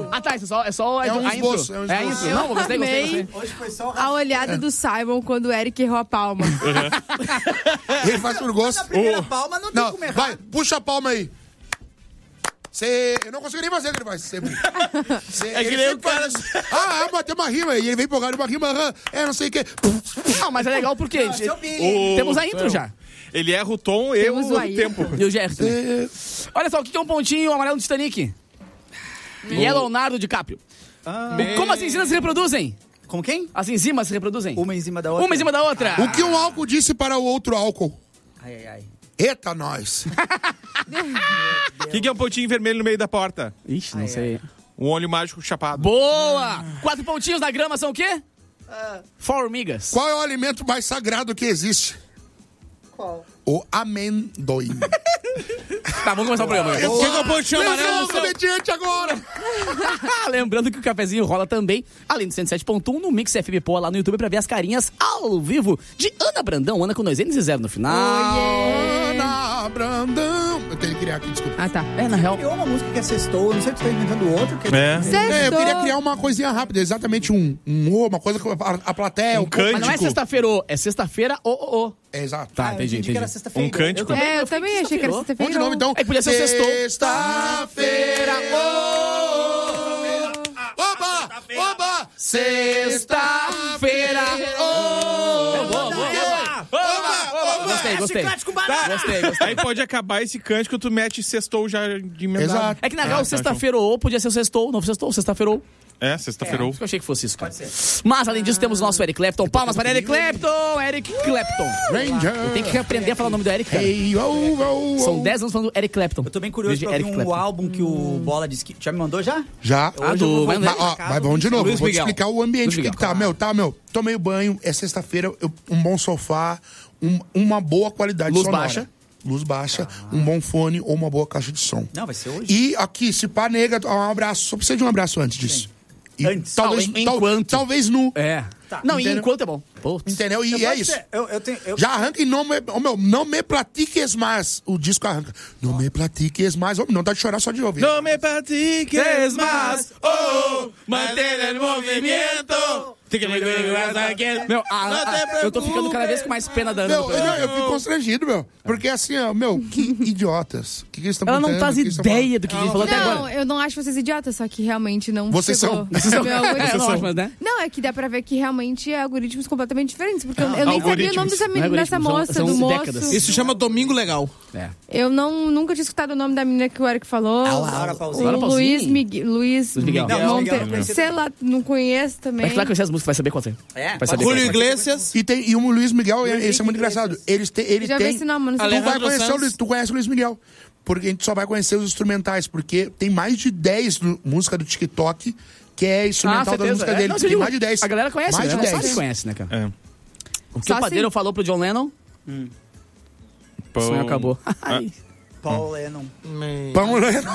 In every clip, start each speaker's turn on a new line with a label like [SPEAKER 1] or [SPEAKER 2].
[SPEAKER 1] Ah, tá, isso é só
[SPEAKER 2] É um
[SPEAKER 1] a
[SPEAKER 2] esboço,
[SPEAKER 1] intro.
[SPEAKER 2] é um
[SPEAKER 1] É a
[SPEAKER 2] esboço.
[SPEAKER 1] intro. Não, gostei.
[SPEAKER 3] Hoje foi só a olhada do Simon quando o Eric errou a palma.
[SPEAKER 2] Ele faz por gosto.
[SPEAKER 4] Na primeira palma não tem como errar.
[SPEAKER 2] Vai, puxa a palma aí. Eu não consigo nem fazer o que ele faz sempre.
[SPEAKER 5] É que nem o cara...
[SPEAKER 2] Mas tem uma rima. E ele vem empolgado uma rima. Não sei o quê.
[SPEAKER 1] Ah, mas é legal porque temos a intro já.
[SPEAKER 5] Ele erra o tom e
[SPEAKER 3] Temos
[SPEAKER 5] o
[SPEAKER 3] o aí.
[SPEAKER 5] tempo.
[SPEAKER 1] E o Gerson também. Olha só, o que é um pontinho amarelo do Titanic? Leonardo DiCaprio. Como as enzimas se reproduzem?
[SPEAKER 4] Com quem?
[SPEAKER 1] As enzimas se reproduzem?
[SPEAKER 4] Uma em cima da outra.
[SPEAKER 1] Uma em cima da outra.
[SPEAKER 2] O que um álcool disse para o outro álcool?
[SPEAKER 4] Ai.
[SPEAKER 2] Eita, nós.
[SPEAKER 5] O que é um pontinho vermelho no meio da porta?
[SPEAKER 1] Ixi, não sei.
[SPEAKER 5] Um olho mágico chapado.
[SPEAKER 1] Boa! 4 pontinhos na grama são o quê? Formigas.
[SPEAKER 2] Qual é o alimento mais sagrado que existe?
[SPEAKER 4] Qual?
[SPEAKER 2] O amendoim.
[SPEAKER 1] Tá, vamos começar o programa.
[SPEAKER 5] O que é um pontinho amarelo no seu...
[SPEAKER 2] comediante agora.
[SPEAKER 1] Lembrando que o cafezinho rola também, além do 107.1, no Mix FM Poa lá no YouTube pra ver as carinhas ao vivo de Ana Brandão. Ana com 2 N's e 0 no final.
[SPEAKER 2] Ana Brandão. Eu tenho que criar aqui, desculpa.
[SPEAKER 3] Ah, tá.
[SPEAKER 1] É, na real.
[SPEAKER 4] Criou uma música que é sextou, não sei se tu tá inventando outro. Que
[SPEAKER 5] É.
[SPEAKER 2] Eu queria criar uma coisinha rápida, exatamente uma coisa que a plateia...
[SPEAKER 5] Um cântico.
[SPEAKER 1] Mas não é sexta-feira, é sexta-feira,
[SPEAKER 2] É, exato.
[SPEAKER 1] Tá, entendi.
[SPEAKER 4] que era sexta-feira.
[SPEAKER 5] Um cântico.
[SPEAKER 3] Eu também achei que era
[SPEAKER 2] Vamos
[SPEAKER 3] sexta-feira.
[SPEAKER 2] de novo, então.
[SPEAKER 1] É que podia ser o sextou.
[SPEAKER 2] Sexta-feira, Oba!
[SPEAKER 1] Sexta-feira, Gostei. Gostei.
[SPEAKER 5] Aí pode acabar esse cântico, tu mete sextou já de emendado.
[SPEAKER 2] Exato.
[SPEAKER 1] É que na real, sexta-feira ou podia ser o sextou, novo sextou, sexta-feira ou.
[SPEAKER 5] É, sexta-feira.
[SPEAKER 1] Eu achei que fosse isso, cara. Mas, além disso, temos o nosso Eric Clapton. Palmas para Eric Clapton! Eric Clapton. Eu tenho que aprender a falar o nome do Eric, cara. São 10 anos falando do Eric Clapton.
[SPEAKER 4] Eu tô bem curioso pra ouvir um álbum que o Bola disse que... Já me mandou já?
[SPEAKER 2] Já.
[SPEAKER 4] Hoje eu vou voltar pra casa,
[SPEAKER 2] Mas vamos de novo.
[SPEAKER 1] Luiz
[SPEAKER 2] Vou te
[SPEAKER 1] Miguel.
[SPEAKER 2] explicar o ambiente
[SPEAKER 1] Luiz
[SPEAKER 2] que tá. Meu. Tomei o banho, é sexta-feira, um bom sofá, uma boa qualidade
[SPEAKER 1] Luz
[SPEAKER 2] sonora.
[SPEAKER 1] baixa.
[SPEAKER 2] Luz baixa, um bom fone ou uma boa caixa de som.
[SPEAKER 4] Não, vai ser hoje.
[SPEAKER 2] E aqui, se pá, nega, um abraço. Só precisa de um abraço antes disso. E
[SPEAKER 4] Antes.
[SPEAKER 1] Enquanto.
[SPEAKER 2] Talvez nu.
[SPEAKER 1] É.
[SPEAKER 4] Tá.
[SPEAKER 1] Não,
[SPEAKER 2] Entendeu?
[SPEAKER 1] e enquanto é bom. Putz.
[SPEAKER 2] Entendeu? E é isso.
[SPEAKER 4] Já...
[SPEAKER 2] Já arranca e não me platiques mais. O disco arranca. Não me platiques mais. Não dá de chorar só de ouvir.
[SPEAKER 5] Não me platiques más, mantém o movimento.
[SPEAKER 1] Meu, eu tô ficando cada vez com mais pena da Ana.
[SPEAKER 2] Eu fico constrangido, meu. Porque assim, ó, que idiotas. O que eles estão
[SPEAKER 1] Ela não
[SPEAKER 2] cantando,
[SPEAKER 1] faz
[SPEAKER 2] o que eles estão
[SPEAKER 1] ideia do que a gente falou até
[SPEAKER 3] Não,
[SPEAKER 1] agora.
[SPEAKER 3] eu não acho vocês idiotas, só que realmente não
[SPEAKER 2] Vocês
[SPEAKER 3] chegou.
[SPEAKER 2] são.
[SPEAKER 3] Meu algoritmo.
[SPEAKER 1] São ótimas, né?
[SPEAKER 3] Não, é que dá pra ver que realmente é algoritmos completamente diferentes. Porque eu nem sabia o nome
[SPEAKER 5] algoritmos.
[SPEAKER 3] dessa moça,
[SPEAKER 1] São
[SPEAKER 3] do moço.
[SPEAKER 1] décadas.
[SPEAKER 6] Isso chama Domingo Legal.
[SPEAKER 1] É.
[SPEAKER 3] Eu nunca tinha escutado o nome da menina que o Eric falou.
[SPEAKER 4] Laura
[SPEAKER 3] O
[SPEAKER 4] Pausini.
[SPEAKER 3] Luiz Miguel.
[SPEAKER 4] Não, Miguel não
[SPEAKER 3] Monte... Sei lá, não conheço também.
[SPEAKER 1] Mas tu vai conhecer as músicas, vai saber qual é.
[SPEAKER 4] É,
[SPEAKER 1] Vai saber
[SPEAKER 6] Julio
[SPEAKER 1] qual é.
[SPEAKER 6] Iglesias.
[SPEAKER 2] E o Luiz Miguel, esse é muito engraçado. Ele
[SPEAKER 3] Já vi
[SPEAKER 2] tem.
[SPEAKER 3] esse nome, não sei.
[SPEAKER 2] Tu vai
[SPEAKER 6] Alejandro
[SPEAKER 2] conhecer
[SPEAKER 6] Sanz.
[SPEAKER 2] tu conhece o Luiz Miguel. Porque a gente só vai conhecer os instrumentais. Porque tem mais de 10 música do TikTok que é instrumental da música dele.
[SPEAKER 1] Não,
[SPEAKER 2] Tem mais de 10.
[SPEAKER 1] A galera conhece,
[SPEAKER 2] mais
[SPEAKER 1] a
[SPEAKER 2] de
[SPEAKER 1] galera
[SPEAKER 2] 10.
[SPEAKER 1] sabe que conhece, né, cara?
[SPEAKER 5] É.
[SPEAKER 1] O que
[SPEAKER 3] Só
[SPEAKER 1] o padeiro
[SPEAKER 3] assim.
[SPEAKER 1] falou pro John Lennon, o sonho acabou. Ai.
[SPEAKER 4] Paul Lennon.
[SPEAKER 2] Pão Lennon.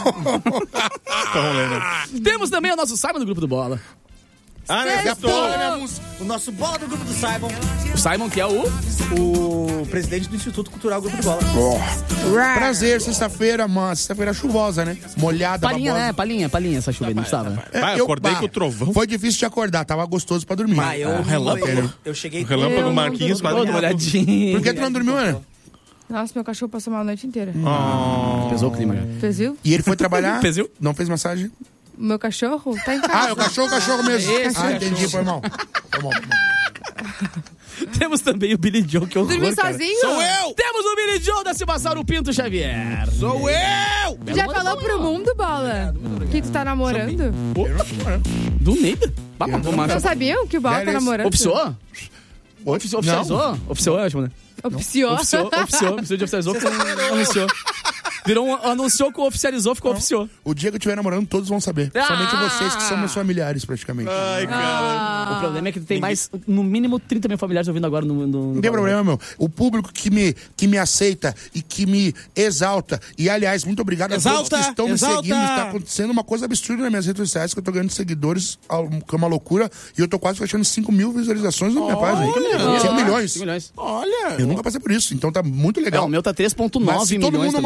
[SPEAKER 1] Temos também o nosso Simon do Grupo do Bola.
[SPEAKER 5] Ah, né?
[SPEAKER 2] E a porra da minha música.
[SPEAKER 4] O nosso Bola do Grupo do Simon.
[SPEAKER 1] O Simon, que é
[SPEAKER 4] O presidente do Instituto Cultural Grupo do Bola.
[SPEAKER 2] Prazer, sexta-feira, mano. Sexta-feira chuvosa, né? Molhada,
[SPEAKER 1] Palhinha,
[SPEAKER 2] babosa.
[SPEAKER 1] né? Palhinha essa chuva aí, não precisava.
[SPEAKER 5] Ah, eu acordei com o trovão.
[SPEAKER 2] Foi difícil de acordar, tava gostoso pra dormir.
[SPEAKER 4] Eu cheguei...
[SPEAKER 5] O relâmpago do Marquinhos quase
[SPEAKER 1] Toda uma olhadinha.
[SPEAKER 2] Por que tu não dormiu, Ana?
[SPEAKER 3] Nossa, meu cachorro passou mal a noite inteira.
[SPEAKER 1] Pesou o clima.
[SPEAKER 3] Vocês viu?
[SPEAKER 2] E ele foi trabalhar?
[SPEAKER 1] Pesil?
[SPEAKER 2] Não fez massagem?
[SPEAKER 3] O meu cachorro tá em casa.
[SPEAKER 2] Ah, é o cachorro mesmo.
[SPEAKER 1] Esse
[SPEAKER 2] Entendi, foi mal. Foi mal.
[SPEAKER 1] Temos também o Billy Joe, que horror,
[SPEAKER 3] Dormiu
[SPEAKER 1] cara.
[SPEAKER 3] sozinho?
[SPEAKER 6] Sou eu!
[SPEAKER 1] Temos o Billy Joe da Silvassaro Pinto Xavier.
[SPEAKER 6] Sou eu!
[SPEAKER 3] Já falou pro mundo, Bola? Que tu tá namorando?
[SPEAKER 1] Do Neida?
[SPEAKER 3] Vocês sabiam que o Bola tá
[SPEAKER 2] Aliás,
[SPEAKER 3] namorando?
[SPEAKER 1] Oficiou? Oficializou? Oficiou é ótimo, né?
[SPEAKER 3] Oficiou.
[SPEAKER 1] Oficiou de oficializou com anunciou. Anunciou com oficializou, ficou oficiou.
[SPEAKER 2] O dia que eu estiver namorando, todos vão saber. Somente vocês que são meus familiares, praticamente.
[SPEAKER 5] Ai, cara.
[SPEAKER 1] O problema é que tem mais, no mínimo, 30 mil familiares ouvindo agora no
[SPEAKER 2] Não tem problema, meu. O público que me aceita e que me exalta. E, aliás, muito obrigado a todos que estão me seguindo. Está acontecendo uma coisa absurda nas minhas redes sociais, que eu tô ganhando seguidores, que é uma loucura. E eu tô quase fechando 5 mil visualizações na minha página. 5 milhões.
[SPEAKER 1] 5 milhões.
[SPEAKER 6] Olha!
[SPEAKER 2] Eu nunca passei por isso, então tá muito legal.
[SPEAKER 1] O meu tá 3,9 milhões
[SPEAKER 2] Mas se todo mundo
[SPEAKER 1] também.
[SPEAKER 2] mandar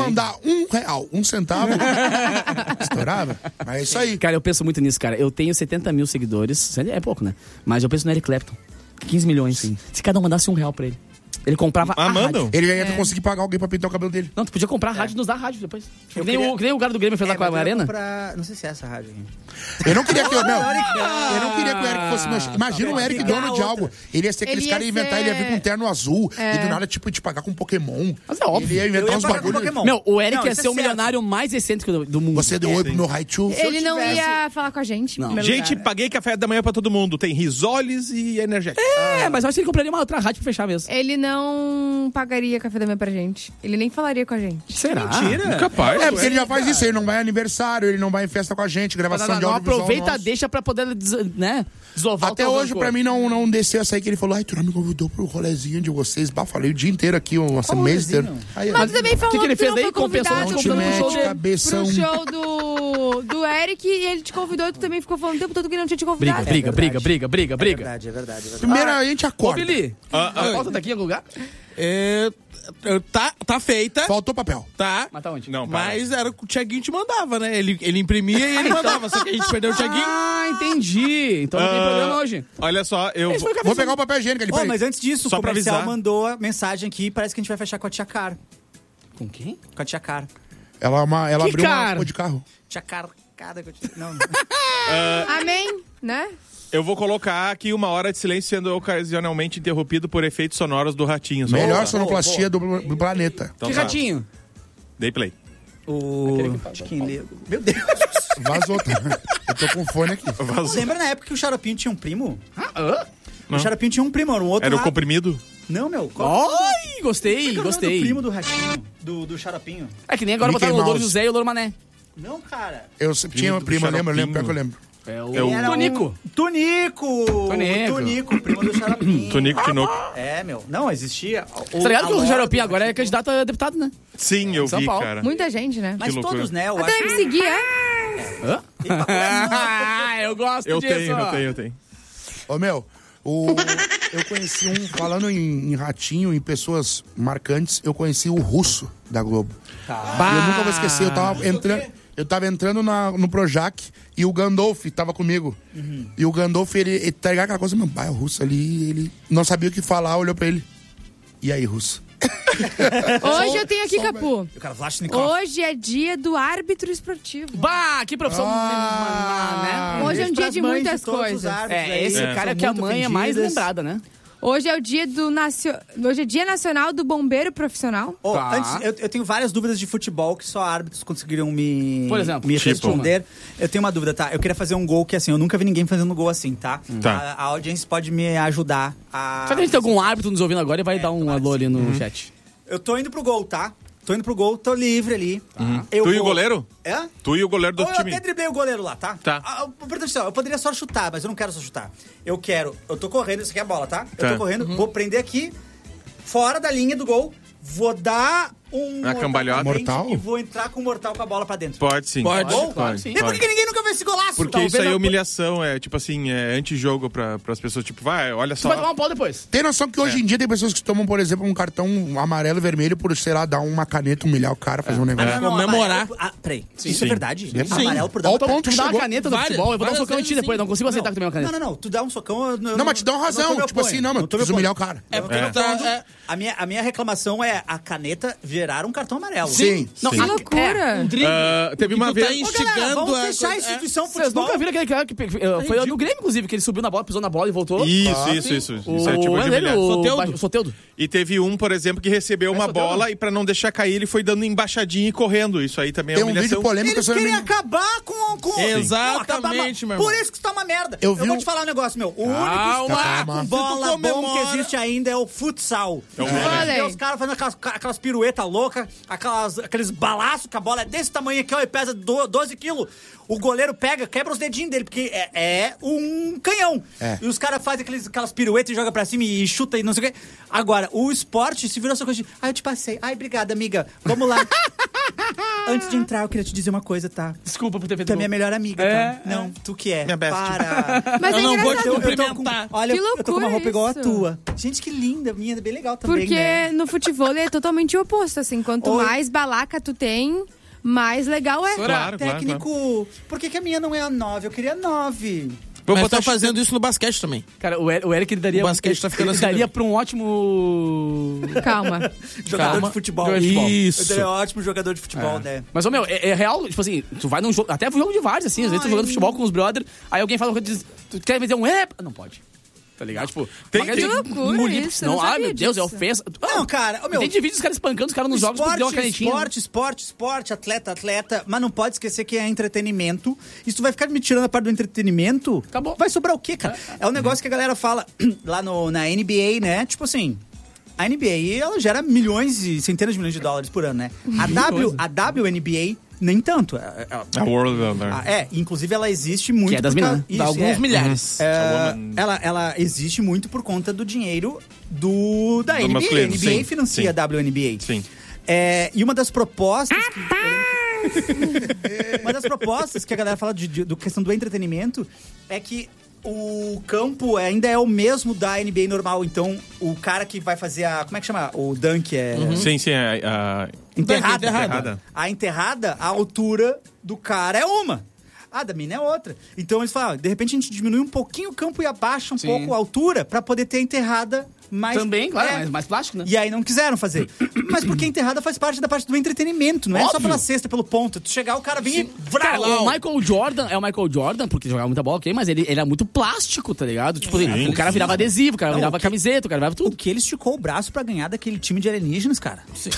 [SPEAKER 2] R$1, 1 centavo. Estourava. Mas é isso aí.
[SPEAKER 1] Cara, eu penso muito nisso, cara. Eu tenho 70 mil seguidores. É pouco, né? Mas eu penso no Eric Clapton. 15 milhões, sim. Se cada um mandasse R$1 pra ele. Ele comprava a rádio.
[SPEAKER 2] Ele ia conseguir pagar alguém pra pintar o cabelo dele.
[SPEAKER 1] Não, tu podia comprar a rádio e nos dar a rádio depois. Que nem o cara do Grêmio fez lá com a Arena.
[SPEAKER 4] Não sei se é essa rádio aqui.
[SPEAKER 2] Eu não queria que eu não queria que o Eric fosse meu. Imagina o Eric dono de algo. Ele ia ser aqueles caras inventar, ele ia vir com um terno azul e do nada, tipo, te pagar com Pokémon.
[SPEAKER 1] Mas é óbvio.
[SPEAKER 2] Ele ia inventar uns bagulhos.
[SPEAKER 1] Meu, o Eric ia ser o milionário mais excêntrico do mundo.
[SPEAKER 2] Você deu oi pro meu Raichu.
[SPEAKER 3] Ele não ia falar com a gente.
[SPEAKER 5] Gente, paguei café da manhã pra todo mundo. Tem risoles e energético.
[SPEAKER 1] Mas eu acho que ele compraria uma outra rádio pra fechar mesmo.
[SPEAKER 3] Ele não pagaria café da manhã pra gente. Ele nem falaria com a gente.
[SPEAKER 1] Será?
[SPEAKER 5] Mentira. Capaz.
[SPEAKER 2] É, porque ele já faz isso. Ele não vai em aniversário, ele não vai em festa com a gente, gravação de audiovisual.
[SPEAKER 1] Aproveita, deixa pra poder, né, desovar
[SPEAKER 2] até hoje, pra mim, não desceu essa aí que ele falou. Ai, tu não me convidou pro rolezinho de vocês. Bah, falei o dia inteiro aqui, um mês inteiro.
[SPEAKER 3] Mas também falou
[SPEAKER 1] que ele fez daí?
[SPEAKER 3] Compensou
[SPEAKER 1] Compensou
[SPEAKER 3] pro show do Eric e ele te convidou e tu também ficou falando o tempo todo que ele não tinha te convidado.
[SPEAKER 1] Briga.
[SPEAKER 4] É verdade.
[SPEAKER 2] Primeiro a gente acorda.
[SPEAKER 1] Ô, Billy, volta daqui em algum lugar?
[SPEAKER 6] Tá feita.
[SPEAKER 2] Faltou papel.
[SPEAKER 6] Tá.
[SPEAKER 1] Mas tá onde?
[SPEAKER 5] Não,
[SPEAKER 6] Mas era o que o Thiaguinho te mandava, né? Ele imprimia e ele mandava. Só que a gente perdeu o Thiaguinho.
[SPEAKER 1] Ah, entendi. Então não tem problema hoje.
[SPEAKER 5] Olha só, eu
[SPEAKER 2] Vou pegar o papel higiênico ali.
[SPEAKER 4] Ô, mas antes disso,
[SPEAKER 5] Só
[SPEAKER 4] o
[SPEAKER 5] pra
[SPEAKER 4] comercial
[SPEAKER 5] avisar.
[SPEAKER 4] mandou a mensagem aqui. Parece que a gente vai fechar com a Tia Car.
[SPEAKER 1] Com quem?
[SPEAKER 4] Com a Tia Car.
[SPEAKER 2] Ela abriu
[SPEAKER 1] cara?
[SPEAKER 2] uma rua de carro.
[SPEAKER 4] Tia Carcada. Não.
[SPEAKER 3] Amém, né?
[SPEAKER 5] Eu vou colocar aqui 1 hora de silêncio sendo ocasionalmente interrompido por efeitos sonoros do Ratinho. Só
[SPEAKER 2] Melhor
[SPEAKER 5] voltar.
[SPEAKER 2] sonoplastia do planeta.
[SPEAKER 5] Então
[SPEAKER 1] Que
[SPEAKER 5] tá.
[SPEAKER 1] ratinho?
[SPEAKER 5] Dei play.
[SPEAKER 4] O Tiquinho. Meu Deus.
[SPEAKER 2] Vazou, tá? Eu tô com fone aqui.
[SPEAKER 5] Vazou.
[SPEAKER 4] Lembra na época que o Xaropinho tinha um primo?
[SPEAKER 5] Não.
[SPEAKER 4] O Xaropinho tinha um primo, era um outro
[SPEAKER 5] Era o
[SPEAKER 4] rato.
[SPEAKER 5] comprimido?
[SPEAKER 4] Não, meu.
[SPEAKER 1] Ai, gostei.
[SPEAKER 4] Do primo do Ratinho, do Xaropinho.
[SPEAKER 1] É que nem agora
[SPEAKER 2] Mickey
[SPEAKER 1] botaram o Louro
[SPEAKER 2] Mouse.
[SPEAKER 1] José e o Louro Mané.
[SPEAKER 4] Não, cara.
[SPEAKER 2] Eu tinha uma
[SPEAKER 5] do
[SPEAKER 2] prima, lembro,
[SPEAKER 5] Xaropinho.
[SPEAKER 2] pior que eu lembro.
[SPEAKER 1] É
[SPEAKER 5] o
[SPEAKER 4] Era
[SPEAKER 1] Tonico.
[SPEAKER 4] Tonico, primo do Xaropinho.
[SPEAKER 5] Tonico Tinoco.
[SPEAKER 4] É, meu. Não, existia.
[SPEAKER 1] Você tá ligado que o
[SPEAKER 4] Lora
[SPEAKER 1] Xaropinho
[SPEAKER 4] do
[SPEAKER 1] agora é
[SPEAKER 4] Ratinho.
[SPEAKER 1] candidato a deputado, né?
[SPEAKER 5] Sim, eu
[SPEAKER 1] São
[SPEAKER 5] vi,
[SPEAKER 1] Paulo.
[SPEAKER 5] cara.
[SPEAKER 3] Muita gente, né?
[SPEAKER 4] Mas
[SPEAKER 5] Que loucura.
[SPEAKER 4] todos, né? Eu
[SPEAKER 3] Até
[SPEAKER 4] acho
[SPEAKER 3] me seguir,
[SPEAKER 1] Eu gosto
[SPEAKER 5] Eu
[SPEAKER 1] disso.
[SPEAKER 5] tenho.
[SPEAKER 2] Ô, meu, eu conheci falando em ratinho, em pessoas marcantes, eu conheci o Russo da Globo. E eu nunca vou esquecer, eu tava entrando no Projac e o Gandolf tava comigo. E o Gandolf, ele tá ligado aquela coisa, meu pai, o Russo ali, ele não sabia o que falar, olhou pra ele. E aí, Russo?
[SPEAKER 3] Hoje eu tenho aqui, Capu.
[SPEAKER 4] O cara Vlachnikov.
[SPEAKER 3] Hoje é dia do árbitro esportivo.
[SPEAKER 1] Bah, que profissão. Né?
[SPEAKER 3] Hoje é um dia
[SPEAKER 4] Pras
[SPEAKER 3] de
[SPEAKER 4] mães
[SPEAKER 3] muitas
[SPEAKER 4] todos os
[SPEAKER 3] coisas.
[SPEAKER 4] árbitros
[SPEAKER 1] É,
[SPEAKER 4] aí,
[SPEAKER 1] esse
[SPEAKER 4] são
[SPEAKER 1] cara que a
[SPEAKER 4] muito
[SPEAKER 1] mãe é mais
[SPEAKER 4] ofendidas.
[SPEAKER 1] lembrada, né?
[SPEAKER 3] Hoje é o dia Hoje é Dia Nacional do Bombeiro Profissional.
[SPEAKER 4] Ó,
[SPEAKER 1] Tá.
[SPEAKER 4] antes, eu tenho várias dúvidas de futebol que só árbitros conseguiriam me
[SPEAKER 1] Por exemplo,
[SPEAKER 4] responder. Eu tenho uma dúvida, tá? Eu queria fazer um gol que, assim, eu nunca vi ninguém fazendo um gol assim, tá?
[SPEAKER 5] Tá.
[SPEAKER 4] A audiência pode me ajudar a...
[SPEAKER 1] Será que a gente tem algum árbitro nos ouvindo agora e vai dar um alô ali no chat?
[SPEAKER 4] Eu tô indo pro gol, tá? Tô livre ali.
[SPEAKER 5] Tu e o goleiro?
[SPEAKER 4] É?
[SPEAKER 5] Tu e o goleiro do
[SPEAKER 4] Eu
[SPEAKER 5] time.
[SPEAKER 4] até driblei o goleiro lá, tá?
[SPEAKER 5] Tá.
[SPEAKER 4] Eu poderia só chutar, mas eu não quero só chutar. Eu tô correndo, isso aqui é a bola, tá?
[SPEAKER 5] Tá.
[SPEAKER 4] Eu tô correndo, vou prender aqui, fora da linha do gol, vou dar um
[SPEAKER 5] Uma cambalhota.
[SPEAKER 4] pra frente
[SPEAKER 2] Mortal?
[SPEAKER 4] e vou entrar com o mortal com a bola pra dentro.
[SPEAKER 5] Pode sim.
[SPEAKER 6] Pode.
[SPEAKER 1] Claro, sim.
[SPEAKER 4] E por que ninguém nunca viu esse golaço?
[SPEAKER 5] Porque
[SPEAKER 1] Talvez
[SPEAKER 5] isso aí é
[SPEAKER 1] não-
[SPEAKER 5] humilhação, é tipo assim, é antijogo pras pessoas, tipo, vai, olha
[SPEAKER 1] Você
[SPEAKER 5] só.
[SPEAKER 1] vai tomar um pau depois.
[SPEAKER 2] Tem noção que hoje em dia tem pessoas que tomam, por exemplo, um cartão amarelo e vermelho por, sei lá, dar uma caneta, humilhar o cara, fazer um negócio.
[SPEAKER 6] Comemorar.
[SPEAKER 4] Amarelo, peraí, isso
[SPEAKER 5] Sim.
[SPEAKER 4] é verdade?
[SPEAKER 2] Sim.
[SPEAKER 4] Amarelo por dar
[SPEAKER 2] Ó
[SPEAKER 4] um
[SPEAKER 2] o ponto
[SPEAKER 1] Tu
[SPEAKER 2] que
[SPEAKER 1] me dá uma
[SPEAKER 2] chegou.
[SPEAKER 1] caneta no
[SPEAKER 6] Várias-
[SPEAKER 1] futebol, eu vou dar um
[SPEAKER 6] várias
[SPEAKER 1] socão em ti
[SPEAKER 6] vezes,
[SPEAKER 1] depois. Não consigo aceitar que tu me dê uma caneta.
[SPEAKER 4] Não, tu dá um socão... eu
[SPEAKER 2] Não, mas te dá uma razão. Tipo assim, não, meu, tu precisa humilhar o cara.
[SPEAKER 6] É porque
[SPEAKER 4] A minha reclamação é a caneta gerar um cartão amarelo.
[SPEAKER 2] Sim.
[SPEAKER 1] Não,
[SPEAKER 3] Que loucura.
[SPEAKER 5] Teve uma
[SPEAKER 6] tu
[SPEAKER 5] vez.
[SPEAKER 6] tá
[SPEAKER 4] Ô, galera, vamos
[SPEAKER 6] a
[SPEAKER 4] fechar a
[SPEAKER 6] coisa-
[SPEAKER 4] instituição
[SPEAKER 1] Vocês
[SPEAKER 4] futebol.
[SPEAKER 1] nunca viram aquele cara que foi no Grêmio, inclusive, que ele subiu na bola, pisou na bola e voltou?
[SPEAKER 5] Isso. Isso é tipo de humilhar.
[SPEAKER 1] o Soteldo.
[SPEAKER 5] E teve um, por exemplo, que recebeu uma
[SPEAKER 1] Soteudo.
[SPEAKER 5] bola e pra não deixar cair, ele foi dando embaixadinha e correndo. Isso aí também é
[SPEAKER 2] Tem um
[SPEAKER 5] humilhação.
[SPEAKER 2] vídeo polêmico
[SPEAKER 4] Eles
[SPEAKER 2] sobre
[SPEAKER 4] querem acabar com...
[SPEAKER 6] Exatamente, meu irmão.
[SPEAKER 4] Por isso que isso tá uma merda.
[SPEAKER 2] Eu
[SPEAKER 4] Eu
[SPEAKER 2] vi
[SPEAKER 4] vou
[SPEAKER 2] um-
[SPEAKER 4] te falar um negócio, meu. O
[SPEAKER 1] Calma.
[SPEAKER 4] único esporte
[SPEAKER 2] Calma.
[SPEAKER 4] com bola
[SPEAKER 6] Se tu
[SPEAKER 4] bom que
[SPEAKER 6] comemora-
[SPEAKER 4] existe ainda é o futsal.
[SPEAKER 3] Olha
[SPEAKER 4] E
[SPEAKER 3] aí.
[SPEAKER 4] os caras fazendo aquelas piruetas loucas, aqueles balaços, que a bola é desse tamanho aqui, ó, e pesa 12 quilos. O goleiro pega, quebra os dedinhos dele, porque é um canhão.
[SPEAKER 2] É.
[SPEAKER 4] E os caras fazem aquelas piruetas e jogam pra cima e chuta e não sei o quê. Agora, o esporte se virou essa coisa de... eu te passei. Ai, obrigada, amiga. Vamos lá. Antes de entrar, eu queria te dizer uma coisa, tá?
[SPEAKER 1] Desculpa por ter feito
[SPEAKER 4] Tu é minha melhor amiga, tá? Não, tu que é.
[SPEAKER 5] Minha best.
[SPEAKER 4] Para.
[SPEAKER 3] Mas
[SPEAKER 6] Eu
[SPEAKER 3] é
[SPEAKER 6] não vou te
[SPEAKER 3] engraçado.
[SPEAKER 6] cumprimentar.
[SPEAKER 4] Olha,
[SPEAKER 3] Que
[SPEAKER 4] eu tô com uma
[SPEAKER 3] loucura
[SPEAKER 4] roupa igual a
[SPEAKER 3] isso.
[SPEAKER 4] tua. Gente, que linda. Minha é bem legal também,
[SPEAKER 3] Porque
[SPEAKER 4] né?
[SPEAKER 3] no futebol é totalmente o oposto, assim. Quanto
[SPEAKER 4] Oi.
[SPEAKER 3] mais balaca tu tem, mais legal é.
[SPEAKER 5] Claro,
[SPEAKER 4] Técnico, por que a minha não é a 9? Eu queria a 9.
[SPEAKER 5] Vou
[SPEAKER 6] Mas
[SPEAKER 5] botar
[SPEAKER 6] estão fazendo isso no basquete também.
[SPEAKER 1] Cara, o Eric, ele daria...
[SPEAKER 6] O basquete tá ficando
[SPEAKER 1] ele
[SPEAKER 6] assim
[SPEAKER 1] daria
[SPEAKER 6] também.
[SPEAKER 1] pra um ótimo...
[SPEAKER 3] Calma.
[SPEAKER 4] Jogador
[SPEAKER 6] Calma.
[SPEAKER 4] de futebol.
[SPEAKER 1] Jogador de futebol.
[SPEAKER 6] Isso.
[SPEAKER 4] Ele é ótimo jogador de futebol, né?
[SPEAKER 1] Mas, ô, meu, é real, tipo assim, tu vai num jogo, até jogo de vários, assim, às vezes tu jogando futebol com os brother, aí alguém fala uma coisa, diz, tu quer meter um Não pode. Tá ligado? Tipo,
[SPEAKER 5] Tem-
[SPEAKER 1] uma
[SPEAKER 5] tem-
[SPEAKER 1] coisa
[SPEAKER 3] Que loucura
[SPEAKER 1] engolir,
[SPEAKER 3] isso,
[SPEAKER 1] senão,
[SPEAKER 3] eu não
[SPEAKER 1] ai
[SPEAKER 3] sabia
[SPEAKER 1] meu Deus, é
[SPEAKER 3] disso.
[SPEAKER 1] ofensa.
[SPEAKER 4] Não, cara, ô, meu,
[SPEAKER 1] Tem de vídeo os caras espancando os caras nos jogos porque deu uma canetinha.
[SPEAKER 4] Esporte, atleta, mas não pode esquecer que é entretenimento. E se tu vai ficar me tirando a parte do entretenimento,
[SPEAKER 1] Acabou.
[SPEAKER 4] vai sobrar o quê, cara? É um negócio que a galera fala lá na NBA, né? Tipo assim, a NBA, ela gera milhões e centenas de milhões de dólares por ano, né? A WNBA, nem tanto.
[SPEAKER 5] A World Number.
[SPEAKER 4] Inclusive ela existe muito...
[SPEAKER 1] Que é das
[SPEAKER 4] por causa-
[SPEAKER 1] minas.
[SPEAKER 4] Isso,
[SPEAKER 6] Dá alguns milhares.
[SPEAKER 4] Ela existe muito por conta do dinheiro da
[SPEAKER 5] Do
[SPEAKER 4] NBA.
[SPEAKER 5] masculino,
[SPEAKER 4] A NBA
[SPEAKER 5] sim,
[SPEAKER 4] financia
[SPEAKER 5] sim.
[SPEAKER 4] a WNBA.
[SPEAKER 5] Sim.
[SPEAKER 4] E uma das propostas uma das propostas que a galera fala do questão do entretenimento é que o campo ainda é o mesmo da NBA normal. Então, o cara que vai fazer como é que chama? O dunk é...
[SPEAKER 5] Sim, a
[SPEAKER 4] Enterrada. A enterrada, a altura do cara é uma. A da mina é outra. Então eles falam, de repente a gente diminui um pouquinho o campo e abaixa um pouco a altura pra poder ter a enterrada mais...
[SPEAKER 1] Também, claro, mais plástico, né?
[SPEAKER 4] E aí não quiseram fazer. Mas porque a enterrada faz parte da parte do entretenimento, não é só
[SPEAKER 1] Óbvio.
[SPEAKER 4] pela cesta, pelo ponto. Tu chegar, o cara vem e...
[SPEAKER 1] Cara, o Michael Jordan é o Michael Jordan, porque jogava muita bola, ok, mas ele é muito plástico, tá ligado? Tipo, o cara virava adesivo, o cara virava camiseta, o cara virava
[SPEAKER 4] O
[SPEAKER 1] tudo.
[SPEAKER 4] que ele esticou o braço pra ganhar daquele time de alienígenas, cara.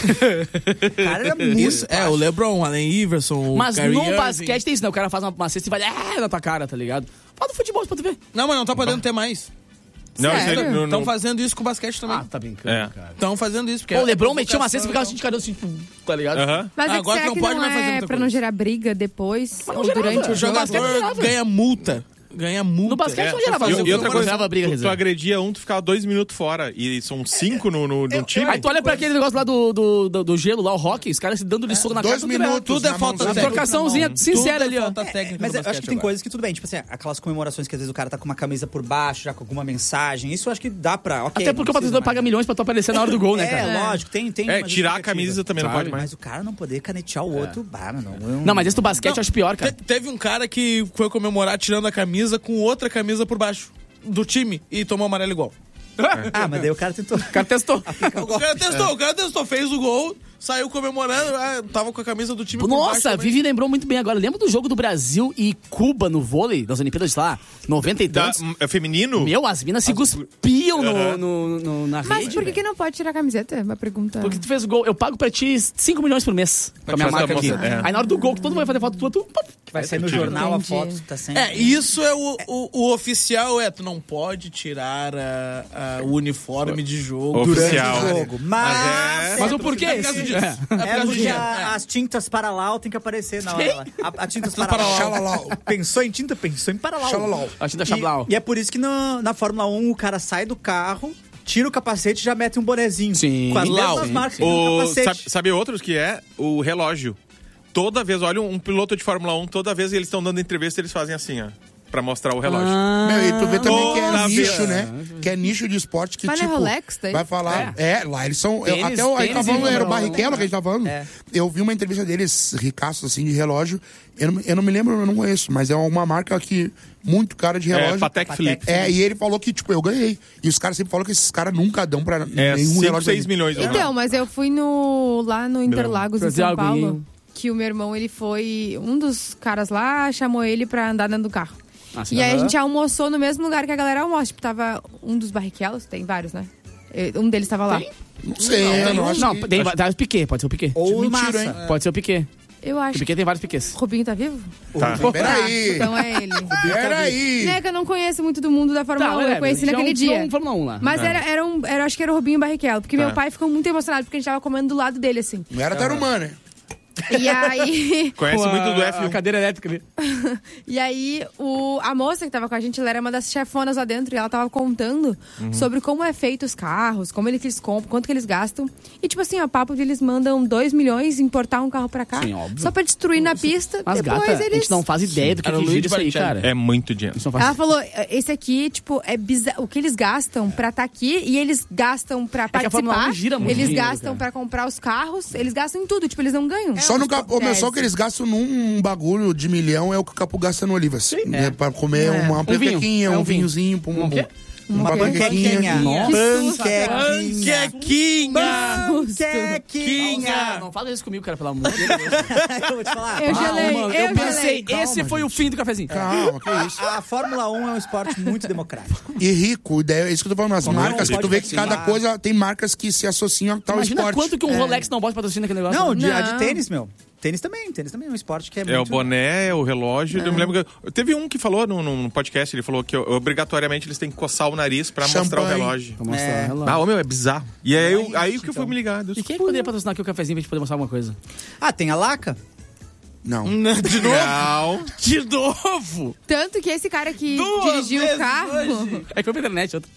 [SPEAKER 4] O cara era muito...
[SPEAKER 6] Isso, o LeBron, o Allen Iverson, o
[SPEAKER 1] Mas
[SPEAKER 6] Kyrie
[SPEAKER 1] no
[SPEAKER 6] Irving.
[SPEAKER 1] basquete tem isso, né? O cara faz uma cesta e vai na tua cara, tá ligado? Fala do futebol pra tu ver.
[SPEAKER 6] Não, mas não tá podendo ter mais.
[SPEAKER 5] Não, isso
[SPEAKER 3] Sério?
[SPEAKER 5] aí não-
[SPEAKER 6] Estão
[SPEAKER 5] não-
[SPEAKER 6] fazendo isso com o basquete também.
[SPEAKER 1] Tá brincando,
[SPEAKER 5] É.
[SPEAKER 1] cara.
[SPEAKER 6] Estão fazendo isso. Porque
[SPEAKER 1] Pô, o LeBron
[SPEAKER 6] é
[SPEAKER 1] metia uma cesta e ficava
[SPEAKER 6] provocação.
[SPEAKER 1] assim de carinho, assim, tipo, tá ligado?
[SPEAKER 5] Aham.
[SPEAKER 3] Mas é que
[SPEAKER 6] Agora
[SPEAKER 3] será
[SPEAKER 6] não
[SPEAKER 3] que
[SPEAKER 6] pode
[SPEAKER 3] não
[SPEAKER 6] mais fazer
[SPEAKER 3] é
[SPEAKER 6] muita
[SPEAKER 3] pra
[SPEAKER 6] coisa.
[SPEAKER 3] não gerar briga depois ou
[SPEAKER 1] não gerava.
[SPEAKER 3] durante o
[SPEAKER 6] O
[SPEAKER 3] jogo?
[SPEAKER 6] jogador ganha multa. Ganha multa.
[SPEAKER 1] No basquete não
[SPEAKER 5] É.
[SPEAKER 1] gerava.
[SPEAKER 5] E outra
[SPEAKER 1] não
[SPEAKER 5] coisa,
[SPEAKER 1] gerava briga,
[SPEAKER 5] tu
[SPEAKER 1] reserva.
[SPEAKER 5] agredia tu ficava 2 minutos fora. E são 5 no time.
[SPEAKER 1] Aí tu olha pra aquele negócio lá do gelo, lá, o hockey, os caras se dando soco na cara.
[SPEAKER 2] 2 minutos.
[SPEAKER 6] Tudo é
[SPEAKER 2] na
[SPEAKER 6] falta
[SPEAKER 2] mãozinha.
[SPEAKER 1] Uma
[SPEAKER 6] técnica.
[SPEAKER 1] trocaçãozinha sincera
[SPEAKER 6] Tudo é
[SPEAKER 1] ali, ó.
[SPEAKER 6] falta técnica
[SPEAKER 4] Mas
[SPEAKER 6] no
[SPEAKER 4] eu acho que
[SPEAKER 6] basquete
[SPEAKER 4] tem
[SPEAKER 6] agora.
[SPEAKER 4] coisas que tudo bem. Tipo assim, aquelas comemorações que às vezes o cara tá com uma camisa por baixo, já com alguma mensagem. Isso eu acho que dá pra... ok,
[SPEAKER 1] Até porque o patrocinador paga milhões pra tu aparecer na hora do gol, né, cara?
[SPEAKER 4] lógico, tem
[SPEAKER 5] É,
[SPEAKER 4] uma
[SPEAKER 5] tirar a
[SPEAKER 4] justificativa.
[SPEAKER 5] camisa também não
[SPEAKER 1] Sabe?
[SPEAKER 5] pode mais.
[SPEAKER 4] Mas o cara não poder canetear o outro,
[SPEAKER 1] Não, mas esse do basquete eu acho pior, cara.
[SPEAKER 6] Teve um cara que foi comemorar tirando a camisa com outra camisa por baixo do time e tomou amarelo igual.
[SPEAKER 4] Mas daí o cara tentou...
[SPEAKER 1] O cara testou.
[SPEAKER 6] O cara testou, fez o gol, saiu comemorando, tava com a camisa do time por baixo
[SPEAKER 1] Nossa,
[SPEAKER 6] também.
[SPEAKER 1] Vivi lembrou muito bem agora. Lembra do jogo do Brasil e Cuba no vôlei, das Olimpíadas de lá? 90 e tantos?
[SPEAKER 5] É feminino?
[SPEAKER 1] Meu, as minas se cuspiam na
[SPEAKER 3] Mas
[SPEAKER 1] rede.
[SPEAKER 3] por que,
[SPEAKER 1] velho.
[SPEAKER 3] que não pode tirar a camiseta? Uma pergunta.
[SPEAKER 1] Porque tu fez o gol. Eu pago pra ti 5 milhões por mês com a minha
[SPEAKER 5] tirar
[SPEAKER 1] marca
[SPEAKER 5] essa
[SPEAKER 1] aqui.
[SPEAKER 5] moça, é.
[SPEAKER 1] Aí na hora do gol, que todo mundo vai fazer foto tua, tu...
[SPEAKER 4] Vai sair no jornal a
[SPEAKER 3] Entendi.
[SPEAKER 4] foto, tá sempre...
[SPEAKER 6] Isso é o oficial, tu não pode tirar o uniforme de jogo
[SPEAKER 5] Oficial.
[SPEAKER 6] durante o
[SPEAKER 4] jogo. Mas...
[SPEAKER 1] Mas o porquê?
[SPEAKER 6] É por causa disso.
[SPEAKER 1] É.
[SPEAKER 6] É por
[SPEAKER 4] É
[SPEAKER 6] causa
[SPEAKER 4] porque
[SPEAKER 6] disso.
[SPEAKER 4] as tintas Paralau tem que aparecer na hora. A tintas Paralau.
[SPEAKER 2] Xalalau.
[SPEAKER 4] Pensou em tinta, pensou em Paralau.
[SPEAKER 2] Xalalau.
[SPEAKER 1] A tinta Xablau.
[SPEAKER 4] E é por isso que na Fórmula 1 o cara sai do carro, tira o capacete e já mete um bonezinho.
[SPEAKER 1] Sim.
[SPEAKER 4] Com as
[SPEAKER 6] Lau.
[SPEAKER 4] mesmas marcas
[SPEAKER 5] O,
[SPEAKER 4] do capacete.
[SPEAKER 5] sabe outros que é? O relógio. Toda vez, olha um piloto de Fórmula 1, toda vez eles estão dando entrevista, eles fazem assim, ó. Pra mostrar o relógio.
[SPEAKER 2] Meu, e tu vê também que é
[SPEAKER 5] Toda
[SPEAKER 2] nicho,
[SPEAKER 5] vez.
[SPEAKER 2] né? Que é nicho de esporte que,
[SPEAKER 3] Mas não é
[SPEAKER 2] tipo...
[SPEAKER 3] Rolex, daí?
[SPEAKER 2] vai falar... lá eles são...
[SPEAKER 1] Tênis,
[SPEAKER 2] até o aí
[SPEAKER 1] tênis
[SPEAKER 2] tava falando,
[SPEAKER 1] e
[SPEAKER 2] era o
[SPEAKER 1] relógio.
[SPEAKER 2] Barrichello que a gente tava falando. Eu vi uma entrevista deles, ricaços, assim, de relógio. Eu não me lembro, eu não conheço, mas é uma marca que... muito cara de relógio.
[SPEAKER 5] Patek Philippe.
[SPEAKER 2] E ele falou que, tipo, eu ganhei. E os caras sempre falam que esses caras nunca dão pra
[SPEAKER 5] É
[SPEAKER 2] nenhum
[SPEAKER 5] 5,
[SPEAKER 2] relógio.
[SPEAKER 5] 6 milhões.
[SPEAKER 3] Então, mas eu fui lá no Interlagos, em
[SPEAKER 1] Fazer
[SPEAKER 3] São
[SPEAKER 1] algo,
[SPEAKER 3] Paulo,
[SPEAKER 1] hein?
[SPEAKER 3] que o meu irmão, ele foi... Um dos caras lá chamou ele pra andar dentro do carro.
[SPEAKER 1] Assim,
[SPEAKER 3] E aí a
[SPEAKER 1] aham.
[SPEAKER 3] gente almoçou no mesmo lugar que a galera almoça. Tipo, tava um dos Barrichellos, tem vários, né? Um deles tava lá.
[SPEAKER 2] Não sei, eu não acho
[SPEAKER 1] Não,
[SPEAKER 2] que...
[SPEAKER 1] tem o Piquet, pode ser o Piquet.
[SPEAKER 4] Ou
[SPEAKER 2] Mentira,
[SPEAKER 4] massa.
[SPEAKER 2] hein?
[SPEAKER 1] Pode ser o Piquet.
[SPEAKER 3] Eu
[SPEAKER 1] O
[SPEAKER 3] acho que
[SPEAKER 1] Piquet tem vários Piquets.
[SPEAKER 3] o Rubinho tá vivo?
[SPEAKER 5] Tá.
[SPEAKER 2] Peraí.
[SPEAKER 3] Então é ele.
[SPEAKER 2] Peraí.
[SPEAKER 3] É que eu não conheço muito do mundo da Fórmula 1, eu conheci naquele dia.
[SPEAKER 1] Um Fórmula 1 lá.
[SPEAKER 3] Mas acho que era o Rubinho Barrichello, porque meu pai ficou muito emocionado, porque a gente tava comendo do lado dele, assim.
[SPEAKER 2] Não era Tarumã, né?
[SPEAKER 3] E aí...
[SPEAKER 5] Conhece muito do F1.
[SPEAKER 1] A cadeira elétrica ali.
[SPEAKER 3] E aí, a moça que tava com a gente, ela era uma das chefonas lá dentro e ela tava contando sobre como é feito os carros, como eles compram, quanto que eles gastam. E tipo assim, a papo de eles mandam 2 milhões importar um carro pra cá.
[SPEAKER 1] Sim, óbvio.
[SPEAKER 3] Só pra destruir na pista.
[SPEAKER 1] Mas,
[SPEAKER 3] depois
[SPEAKER 1] gata,
[SPEAKER 3] eles...
[SPEAKER 1] a gente não faz ideia do que gira isso aí, cara.
[SPEAKER 5] É muito dinheiro.
[SPEAKER 3] Ela falou, esse aqui, tipo, é bizarro. O que eles gastam pra estar aqui e eles gastam pra
[SPEAKER 1] que a Fórmula
[SPEAKER 3] participar.
[SPEAKER 1] 1 gira muito
[SPEAKER 3] Eles
[SPEAKER 1] dinheiro,
[SPEAKER 3] gastam
[SPEAKER 1] cara.
[SPEAKER 3] pra comprar os carros, eles gastam em tudo. Tipo, eles não ganham.
[SPEAKER 2] Só o que eles gastam num bagulho de milhão é o que o Capu gasta no Olivas. Sim. Pra comer uma panquequinha, um vinhozinho. Uma panquequinha.
[SPEAKER 1] Panquequinha. Não fala isso comigo, cara, pelo amor de Deus.
[SPEAKER 3] Eu vou te falar. Eu
[SPEAKER 1] pensei, esse foi o fim do cafezinho.
[SPEAKER 2] Calma, que isso.
[SPEAKER 4] A Fórmula 1 é um esporte muito democrático.
[SPEAKER 2] E rico, é isso que eu tô falando. As marcas, que tu vê que cada coisa tem marcas que se associam a tal
[SPEAKER 1] Imagina
[SPEAKER 2] esporte.
[SPEAKER 1] quanto que um Rolex não pode patrocinar aquele negócio.
[SPEAKER 4] Não, a de tênis, meu. Tênis também é um esporte que é muito...
[SPEAKER 5] É o boné, é o relógio. Eu me lembro que teve um que falou num podcast, ele falou que obrigatoriamente eles têm que coçar o nariz pra mostrar o relógio.
[SPEAKER 1] Pra mostrar o relógio.
[SPEAKER 5] É bizarro. E aí que eu fui me ligar.
[SPEAKER 1] E quem poderia patrocinar aqui o cafezinho pra gente poder mostrar alguma coisa?
[SPEAKER 4] Tem a Laca?
[SPEAKER 2] Não.
[SPEAKER 6] De novo?
[SPEAKER 5] Não.
[SPEAKER 6] De novo?
[SPEAKER 3] Tanto que esse cara que dirigiu o carro...
[SPEAKER 1] É que foi pra internet, outro.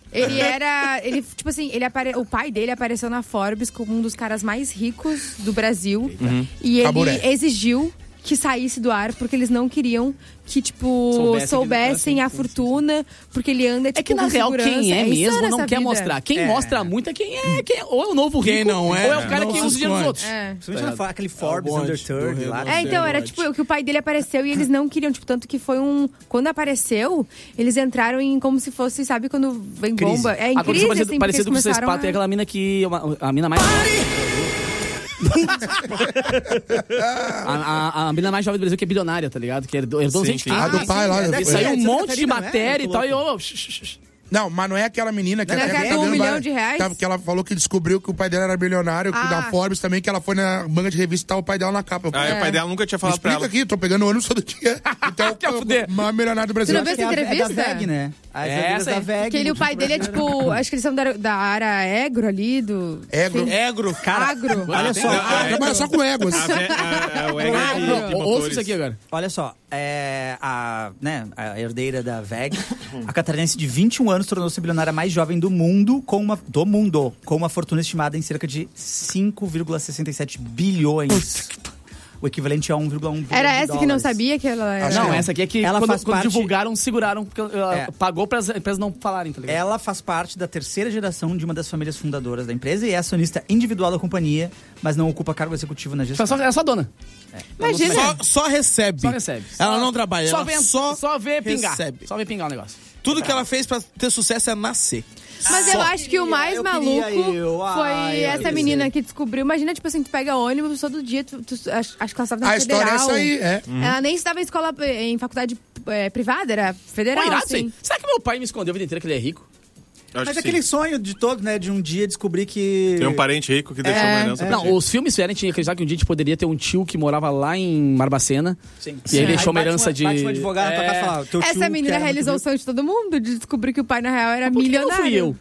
[SPEAKER 3] O pai dele apareceu na Forbes como um dos caras mais ricos do Brasil. E ele exigiu que saísse do ar, porque eles não queriam que, soubessem a fortuna, porque ele anda,
[SPEAKER 1] É que, na real, quem é mesmo não quer
[SPEAKER 3] vida.
[SPEAKER 1] mostrar. Quem mostra muito é quem é. Ou é o novo rico,
[SPEAKER 6] Quem não é,
[SPEAKER 1] ou é o cara que usa o dinheiro dos outros.
[SPEAKER 4] Principalmente aquele Forbes Under 30 lá.
[SPEAKER 3] Então, era tipo que o pai dele apareceu e eles não queriam, tanto que foi quando apareceu, eles entraram em como se fosse, sabe, quando vem bomba. É em crise, assim,
[SPEAKER 1] parecido com o Sexpato, tem aquela mina que... A mina mais... a mina mais jovem do Brasil que é bilionária, tá ligado? Que herdou uns entes
[SPEAKER 2] A do pai lá.
[SPEAKER 1] Saiu um monte de matéria e tal, e
[SPEAKER 2] Não, mas não é aquela menina que
[SPEAKER 3] ela ganhou R$1 milhão.
[SPEAKER 2] Que ela falou que descobriu que o pai dela era bilionário, que da Forbes também, que ela foi na manga de revista e tá o pai dela na capa.
[SPEAKER 5] O pai dela nunca tinha falado pra ela.
[SPEAKER 2] Aqui, tô pegando ônibus todo dia. Então, uma milionária do Brasil.
[SPEAKER 3] Você não viu essa entrevista?
[SPEAKER 4] É da VEG, né?
[SPEAKER 1] Essa
[SPEAKER 4] da VEG.
[SPEAKER 3] Que o pai dele é tipo... Acho que eles são da área agro ali, do...
[SPEAKER 6] Egro.
[SPEAKER 3] Agro.
[SPEAKER 4] Olha só.
[SPEAKER 2] Trabalha só com egos.
[SPEAKER 1] Ouça isso aqui agora.
[SPEAKER 4] Olha só, a herdeira da VEG, a catarinense de 21 anos, tornou-se a bilionária mais jovem do mundo, com uma fortuna estimada em cerca de 5,67 bilhões. O equivalente a 1,1 bilhão.
[SPEAKER 3] Era essa que não sabia que ela era...
[SPEAKER 1] Não, essa aqui é que
[SPEAKER 4] ela
[SPEAKER 1] quando divulgaram, seguraram, porque pagou para as empresas não falarem, tá ligado?
[SPEAKER 4] Ela faz parte da terceira geração de uma das famílias fundadoras da empresa e é acionista individual da companhia, mas não ocupa cargo executivo na gestão.
[SPEAKER 1] É só dona.
[SPEAKER 3] Imagina.
[SPEAKER 6] Só recebe.
[SPEAKER 1] Só recebe.
[SPEAKER 6] Ela não trabalha,
[SPEAKER 1] só
[SPEAKER 6] vê
[SPEAKER 1] pingar.
[SPEAKER 6] Recebe.
[SPEAKER 1] Só vê pingar o negócio.
[SPEAKER 6] Tudo que ela fez pra ter sucesso é nascer.
[SPEAKER 3] Mas eu acho que o mais maluco foi essa menina que descobriu. Imagina, tipo assim, tu pega ônibus todo dia, acho que ela estava na federal.
[SPEAKER 2] A história é essa aí,
[SPEAKER 3] Ela nem estava em faculdade privada, era federal, assim.
[SPEAKER 1] Será que meu pai me escondeu a vida inteira que ele é rico?
[SPEAKER 4] Mas aquele sonho de todo, né? De um dia descobrir que...
[SPEAKER 5] Tem um parente rico que deixou uma herança.
[SPEAKER 1] Não, os filmes fizeram tinha acreditar que um dia a gente poderia ter um tio que morava lá em Barbacena. Sim. E aí deixou uma herança de...
[SPEAKER 4] Bate um advogado na tua casa e fala, teu
[SPEAKER 3] essa menina realizou o sonho de todo mundo, de descobrir que o pai, na real, era milionário.
[SPEAKER 1] Não fui eu.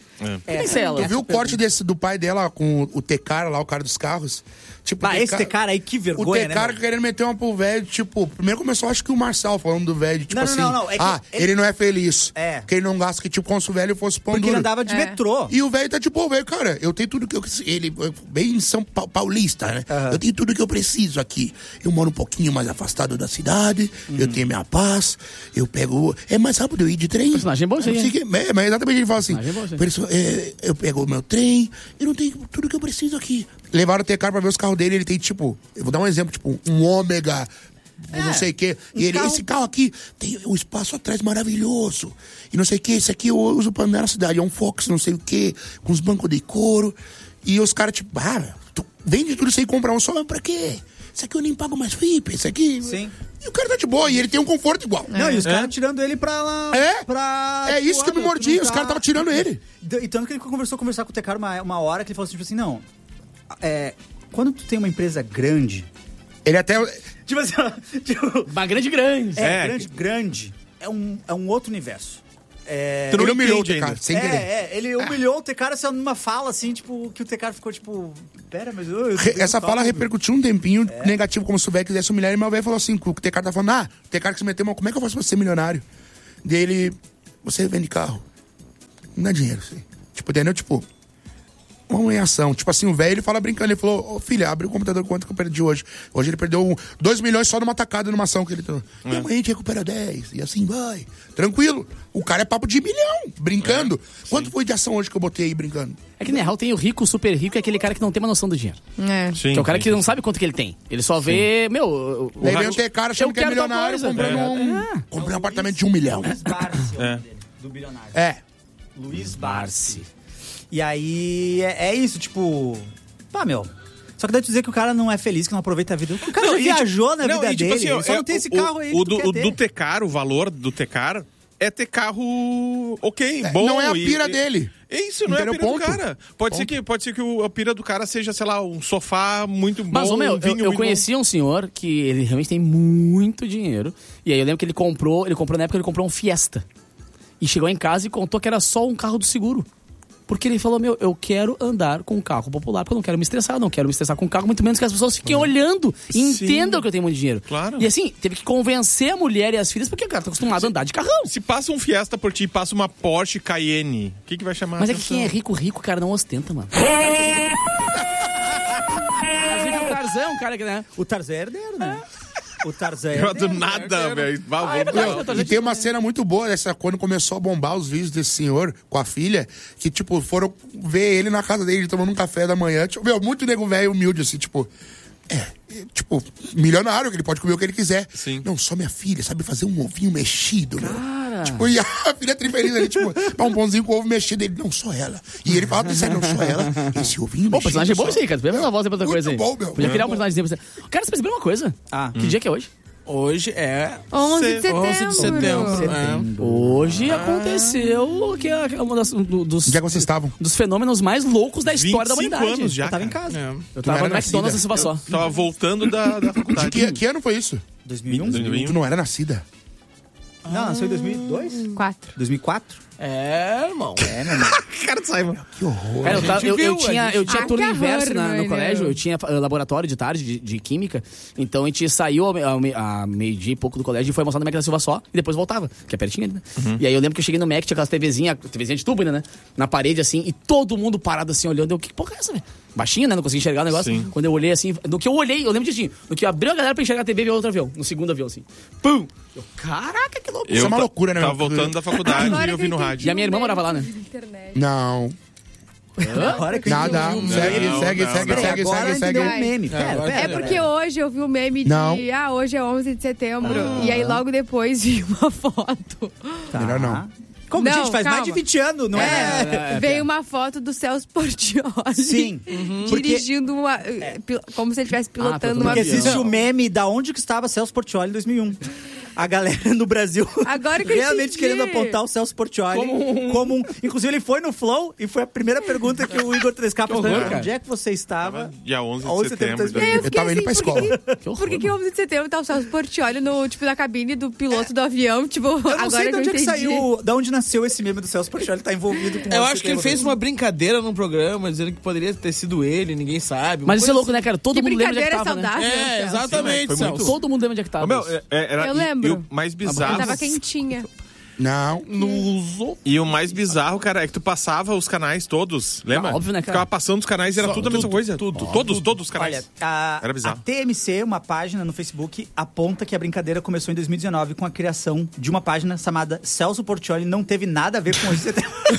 [SPEAKER 2] Tu viu o corte do pai dela com o Tecar lá, o cara dos carros? Tipo,
[SPEAKER 4] esse Tecar aí, que vergonha,
[SPEAKER 2] o Tecar querendo meter uma pro velho, tipo... Primeiro começou, acho que o Marçal falando do velho, tipo
[SPEAKER 4] não. É que
[SPEAKER 2] ele não é feliz. Que ele não gasta, que tipo, como se o velho fosse pão
[SPEAKER 4] porque
[SPEAKER 2] duro.
[SPEAKER 4] ele andava de metrô.
[SPEAKER 2] E o velho tá tipo, velho, cara, eu tenho tudo que eu... Ele bem São Paulista, né? Eu tenho tudo que eu preciso aqui. Eu moro um pouquinho mais afastado da cidade, eu tenho minha paz, eu pego... É mais rápido eu ir de trem.
[SPEAKER 1] Personagem bom, sim.
[SPEAKER 2] Mas exatamente ele fala assim, eu pego o meu trem, eu não tenho tudo que eu preciso aqui. Levaram o Tecar pra ver os carros dele, ele tem tipo... Eu vou dar um exemplo, tipo, um Ômega, não sei o quê. E esse carro aqui tem um espaço atrás maravilhoso. E não sei o quê, esse aqui eu uso pra andar na cidade. É um Fox, não sei o quê, com os bancos de couro. E os caras, tipo, tu vende tudo isso aí e compra um só, mas pra quê? Isso aqui eu nem pago mais FIP, isso aqui...
[SPEAKER 4] Sim.
[SPEAKER 2] E o cara tá de boa, e ele tem um conforto igual.
[SPEAKER 4] Não, e os caras tirando ele pra lá...
[SPEAKER 2] É isso que eu me mordi, os caras estavam tirando ele.
[SPEAKER 4] E tanto que ele conversar com o Tecar uma hora, que ele falou assim, não... quando tu tem uma empresa grande...
[SPEAKER 2] Ele até...
[SPEAKER 4] Tipo assim,
[SPEAKER 1] uma grande.
[SPEAKER 4] Grande. É um outro universo.
[SPEAKER 2] Ele humilhou o Tecar, sem querer.
[SPEAKER 4] Ele humilhou o Tecar assim, numa fala, assim, tipo, que o Tecar ficou, tipo... Pera, mas
[SPEAKER 2] essa fala repercutiu um tempinho negativo, como se o velho quisesse humilhar. E meu velho falou assim, o Tecar tá falando, o Tecar que se meteu, mas como é que eu faço pra ser milionário? Daí ele, você vende carro. Não dá dinheiro, assim. Tipo, entendeu? Tipo... uma em ação. Tipo assim, o velho, ele fala brincando, ele falou, filha, abre o computador, quanto que eu perdi hoje? Hoje ele perdeu 2 milhões só numa tacada numa ação que ele tem. E amanhã a gente recupera 10, e assim vai. Tranquilo. O cara é papo de milhão, brincando. Quanto foi de ação hoje que eu botei aí brincando?
[SPEAKER 1] É que na real tem o rico, o super rico, é aquele cara que não tem uma noção do dinheiro.
[SPEAKER 5] Sim,
[SPEAKER 1] que é o cara que não sabe quanto que ele tem. Ele só vê,
[SPEAKER 2] Daí vem o cara achando que é milionário, comprando um apartamento de 1 milhão.
[SPEAKER 4] Luiz Barsi, do bilionário. Luiz Barsi. E aí, é isso, tipo... Só que deve dizer que o cara não é feliz, que não aproveita a vida. O cara já viajou na vida dele, assim, só não tem esse carro aí
[SPEAKER 5] o do Tecar, o valor do Tecar é ter carro bom.
[SPEAKER 2] Não é a pira dele.
[SPEAKER 5] Isso, não é a pira do cara. Pode ser que a pira do cara seja, sei lá, um sofá muito bom.
[SPEAKER 1] Mas, eu conhecia um senhor que ele realmente tem muito dinheiro. E aí eu lembro que ele comprou na época, ele comprou um Fiesta. E chegou em casa e contou que era só um carro do seguro. Porque ele falou, eu quero andar com um carro popular, porque eu não quero me estressar com um carro, muito menos que as pessoas fiquem olhando e entendam que eu tenho muito dinheiro.
[SPEAKER 5] Claro.
[SPEAKER 1] E assim, teve que convencer a mulher e as filhas, porque o cara tá acostumado a andar de carrão.
[SPEAKER 5] Se passa um Fiesta por ti e passa uma Porsche Cayenne, o que vai chamar
[SPEAKER 1] Mas
[SPEAKER 5] a
[SPEAKER 1] é que
[SPEAKER 5] atenção?
[SPEAKER 1] quem é rico, cara, não ostenta, mano. O Tarzan é um cara que, né?
[SPEAKER 4] O Tarzan é herdeiro, né? O Tarzan
[SPEAKER 5] Do nada, velho.
[SPEAKER 2] E tem uma cena muito boa dessa, quando começou a bombar os vídeos desse senhor com a filha, que, tipo, foram ver ele na casa dele, tomando um café da manhã. Tipo, muito nego velho humilde, assim, tipo... tipo, milionário, que ele pode comer o que ele quiser.
[SPEAKER 5] Sim.
[SPEAKER 2] Não, só minha filha sabe fazer um ovinho mexido, né?
[SPEAKER 1] Cara.
[SPEAKER 2] Tipo, e a filha trifeliz ali, tipo, um pãozinho com ovo mexido. Ele, não, só ela. E ele fala, sério, não, só ela. Esse ovinho mexido.
[SPEAKER 1] O personagem é bom isso aí, cara. Podia fazer uma voz aí pra outra coisa aí.
[SPEAKER 2] Muito bom, meu.
[SPEAKER 1] Podia criar um personagem assim. Cara, você percebeu uma coisa? Que dia que é hoje?
[SPEAKER 6] Hoje é
[SPEAKER 3] 11 de setembro.
[SPEAKER 6] 11 de setembro.
[SPEAKER 1] Hoje aconteceu o que é uma dos...
[SPEAKER 2] Onde é que vocês estavam?
[SPEAKER 1] Dos fenômenos mais loucos da história da
[SPEAKER 5] 25
[SPEAKER 1] humanidade.
[SPEAKER 5] anos já,
[SPEAKER 4] Eu tava em
[SPEAKER 5] cara.
[SPEAKER 4] casa.
[SPEAKER 1] Eu tava no McDonald's da Silva só.
[SPEAKER 5] Tava voltando da faculdade.
[SPEAKER 2] Que ano foi isso?
[SPEAKER 4] 2001?
[SPEAKER 2] Tu não era nascida.
[SPEAKER 4] Não, nasceu em 2002? 2004?
[SPEAKER 6] Irmão.
[SPEAKER 4] Meu irmão.
[SPEAKER 5] Cara, sai, mano.
[SPEAKER 2] Que horror.
[SPEAKER 1] Cara, eu tinha turno
[SPEAKER 3] que
[SPEAKER 1] inverso
[SPEAKER 3] horror,
[SPEAKER 1] no colégio, eu tinha laboratório de tarde de química, então a gente saiu a meio-dia e pouco do colégio e foi almoçar no Mac da Silva só, e depois voltava, que é pertinho ali, né? E aí eu lembro que eu cheguei no Mac, tinha aquelas TVzinha de tubo, né? Na parede, assim, e todo mundo parado assim, olhando, que porra é essa, velho? Baixinho, né? Não consegui enxergar o negócio.
[SPEAKER 5] Sim.
[SPEAKER 1] Quando eu olhei assim, no que eu olhei, eu lembro disso, no que abriu a galera pra enxergar a TV, veio outro avião, no segundo avião, assim. Pum! Caraca, que louco!
[SPEAKER 2] Isso é uma loucura, né?
[SPEAKER 5] Tava voltando da faculdade
[SPEAKER 3] Agora
[SPEAKER 5] e eu vi no rádio.
[SPEAKER 1] E a minha irmã morava lá, né?
[SPEAKER 2] Não.
[SPEAKER 4] Agora que
[SPEAKER 2] Nada. Segue.
[SPEAKER 4] Agora entendeu o meme. Pera.
[SPEAKER 3] É porque hoje eu vi o meme de...
[SPEAKER 2] Não.
[SPEAKER 3] hoje é 11 de setembro. E aí logo depois vi uma foto.
[SPEAKER 2] Melhor não.
[SPEAKER 4] Como,
[SPEAKER 3] Não,
[SPEAKER 4] gente, faz
[SPEAKER 3] calma.
[SPEAKER 4] mais de 20 anos, não é?
[SPEAKER 3] Veio uma foto do Celso Portiolli.
[SPEAKER 4] Sim.
[SPEAKER 3] Dirigindo uma... Como se ele estivesse pilotando uma
[SPEAKER 4] Porque existe
[SPEAKER 3] avião.
[SPEAKER 4] o meme da onde que estava Celso Portiolli em 2001. A galera no Brasil
[SPEAKER 3] Agora que eu
[SPEAKER 4] realmente
[SPEAKER 3] entendi.
[SPEAKER 4] querendo apontar o Celso Portiolli como um... Inclusive, ele foi no Flow e foi a primeira pergunta que o Igor 3K fez. Onde é que você estava?
[SPEAKER 5] Dia 11 de setembro.
[SPEAKER 2] Eu tava indo pra escola.
[SPEAKER 3] Por que 11 de setembro tá o Celso Portiolli na cabine do piloto do avião? Tipo,
[SPEAKER 4] Eu não
[SPEAKER 3] agora
[SPEAKER 4] sei de onde é que
[SPEAKER 3] entendi.
[SPEAKER 4] saiu, de onde nasceu esse meme do Celso Portiolli, tá envolvido com
[SPEAKER 6] Eu acho que ele fez uma brincadeira num programa, dizendo que poderia ter sido ele, ninguém sabe.
[SPEAKER 1] Mas isso é louco, né, cara? Todo
[SPEAKER 3] Que
[SPEAKER 1] mundo lembra onde é que
[SPEAKER 3] brincadeira
[SPEAKER 1] tava, né?
[SPEAKER 3] saudável. Celso.
[SPEAKER 6] Exatamente,
[SPEAKER 5] Foi muito-
[SPEAKER 6] Celso.
[SPEAKER 1] Todo mundo lembra onde é que tava.
[SPEAKER 5] Meu, era,
[SPEAKER 3] Eu lembro.
[SPEAKER 5] E o mais bizarro...
[SPEAKER 3] Tava quentinha.
[SPEAKER 2] Não.
[SPEAKER 5] E o mais bizarro, cara, é que tu passava os canais todos, lembra?
[SPEAKER 1] óbvio, né, cara?
[SPEAKER 5] Ficava passando os canais e era tudo a mesma coisa. Todos os canais.
[SPEAKER 4] Olha,
[SPEAKER 5] Era
[SPEAKER 4] a
[SPEAKER 5] bizarro.
[SPEAKER 4] TMC, uma página no Facebook, aponta que a brincadeira começou em 2019 com a criação de uma página chamada Celso Portiolli não teve nada a ver com isso.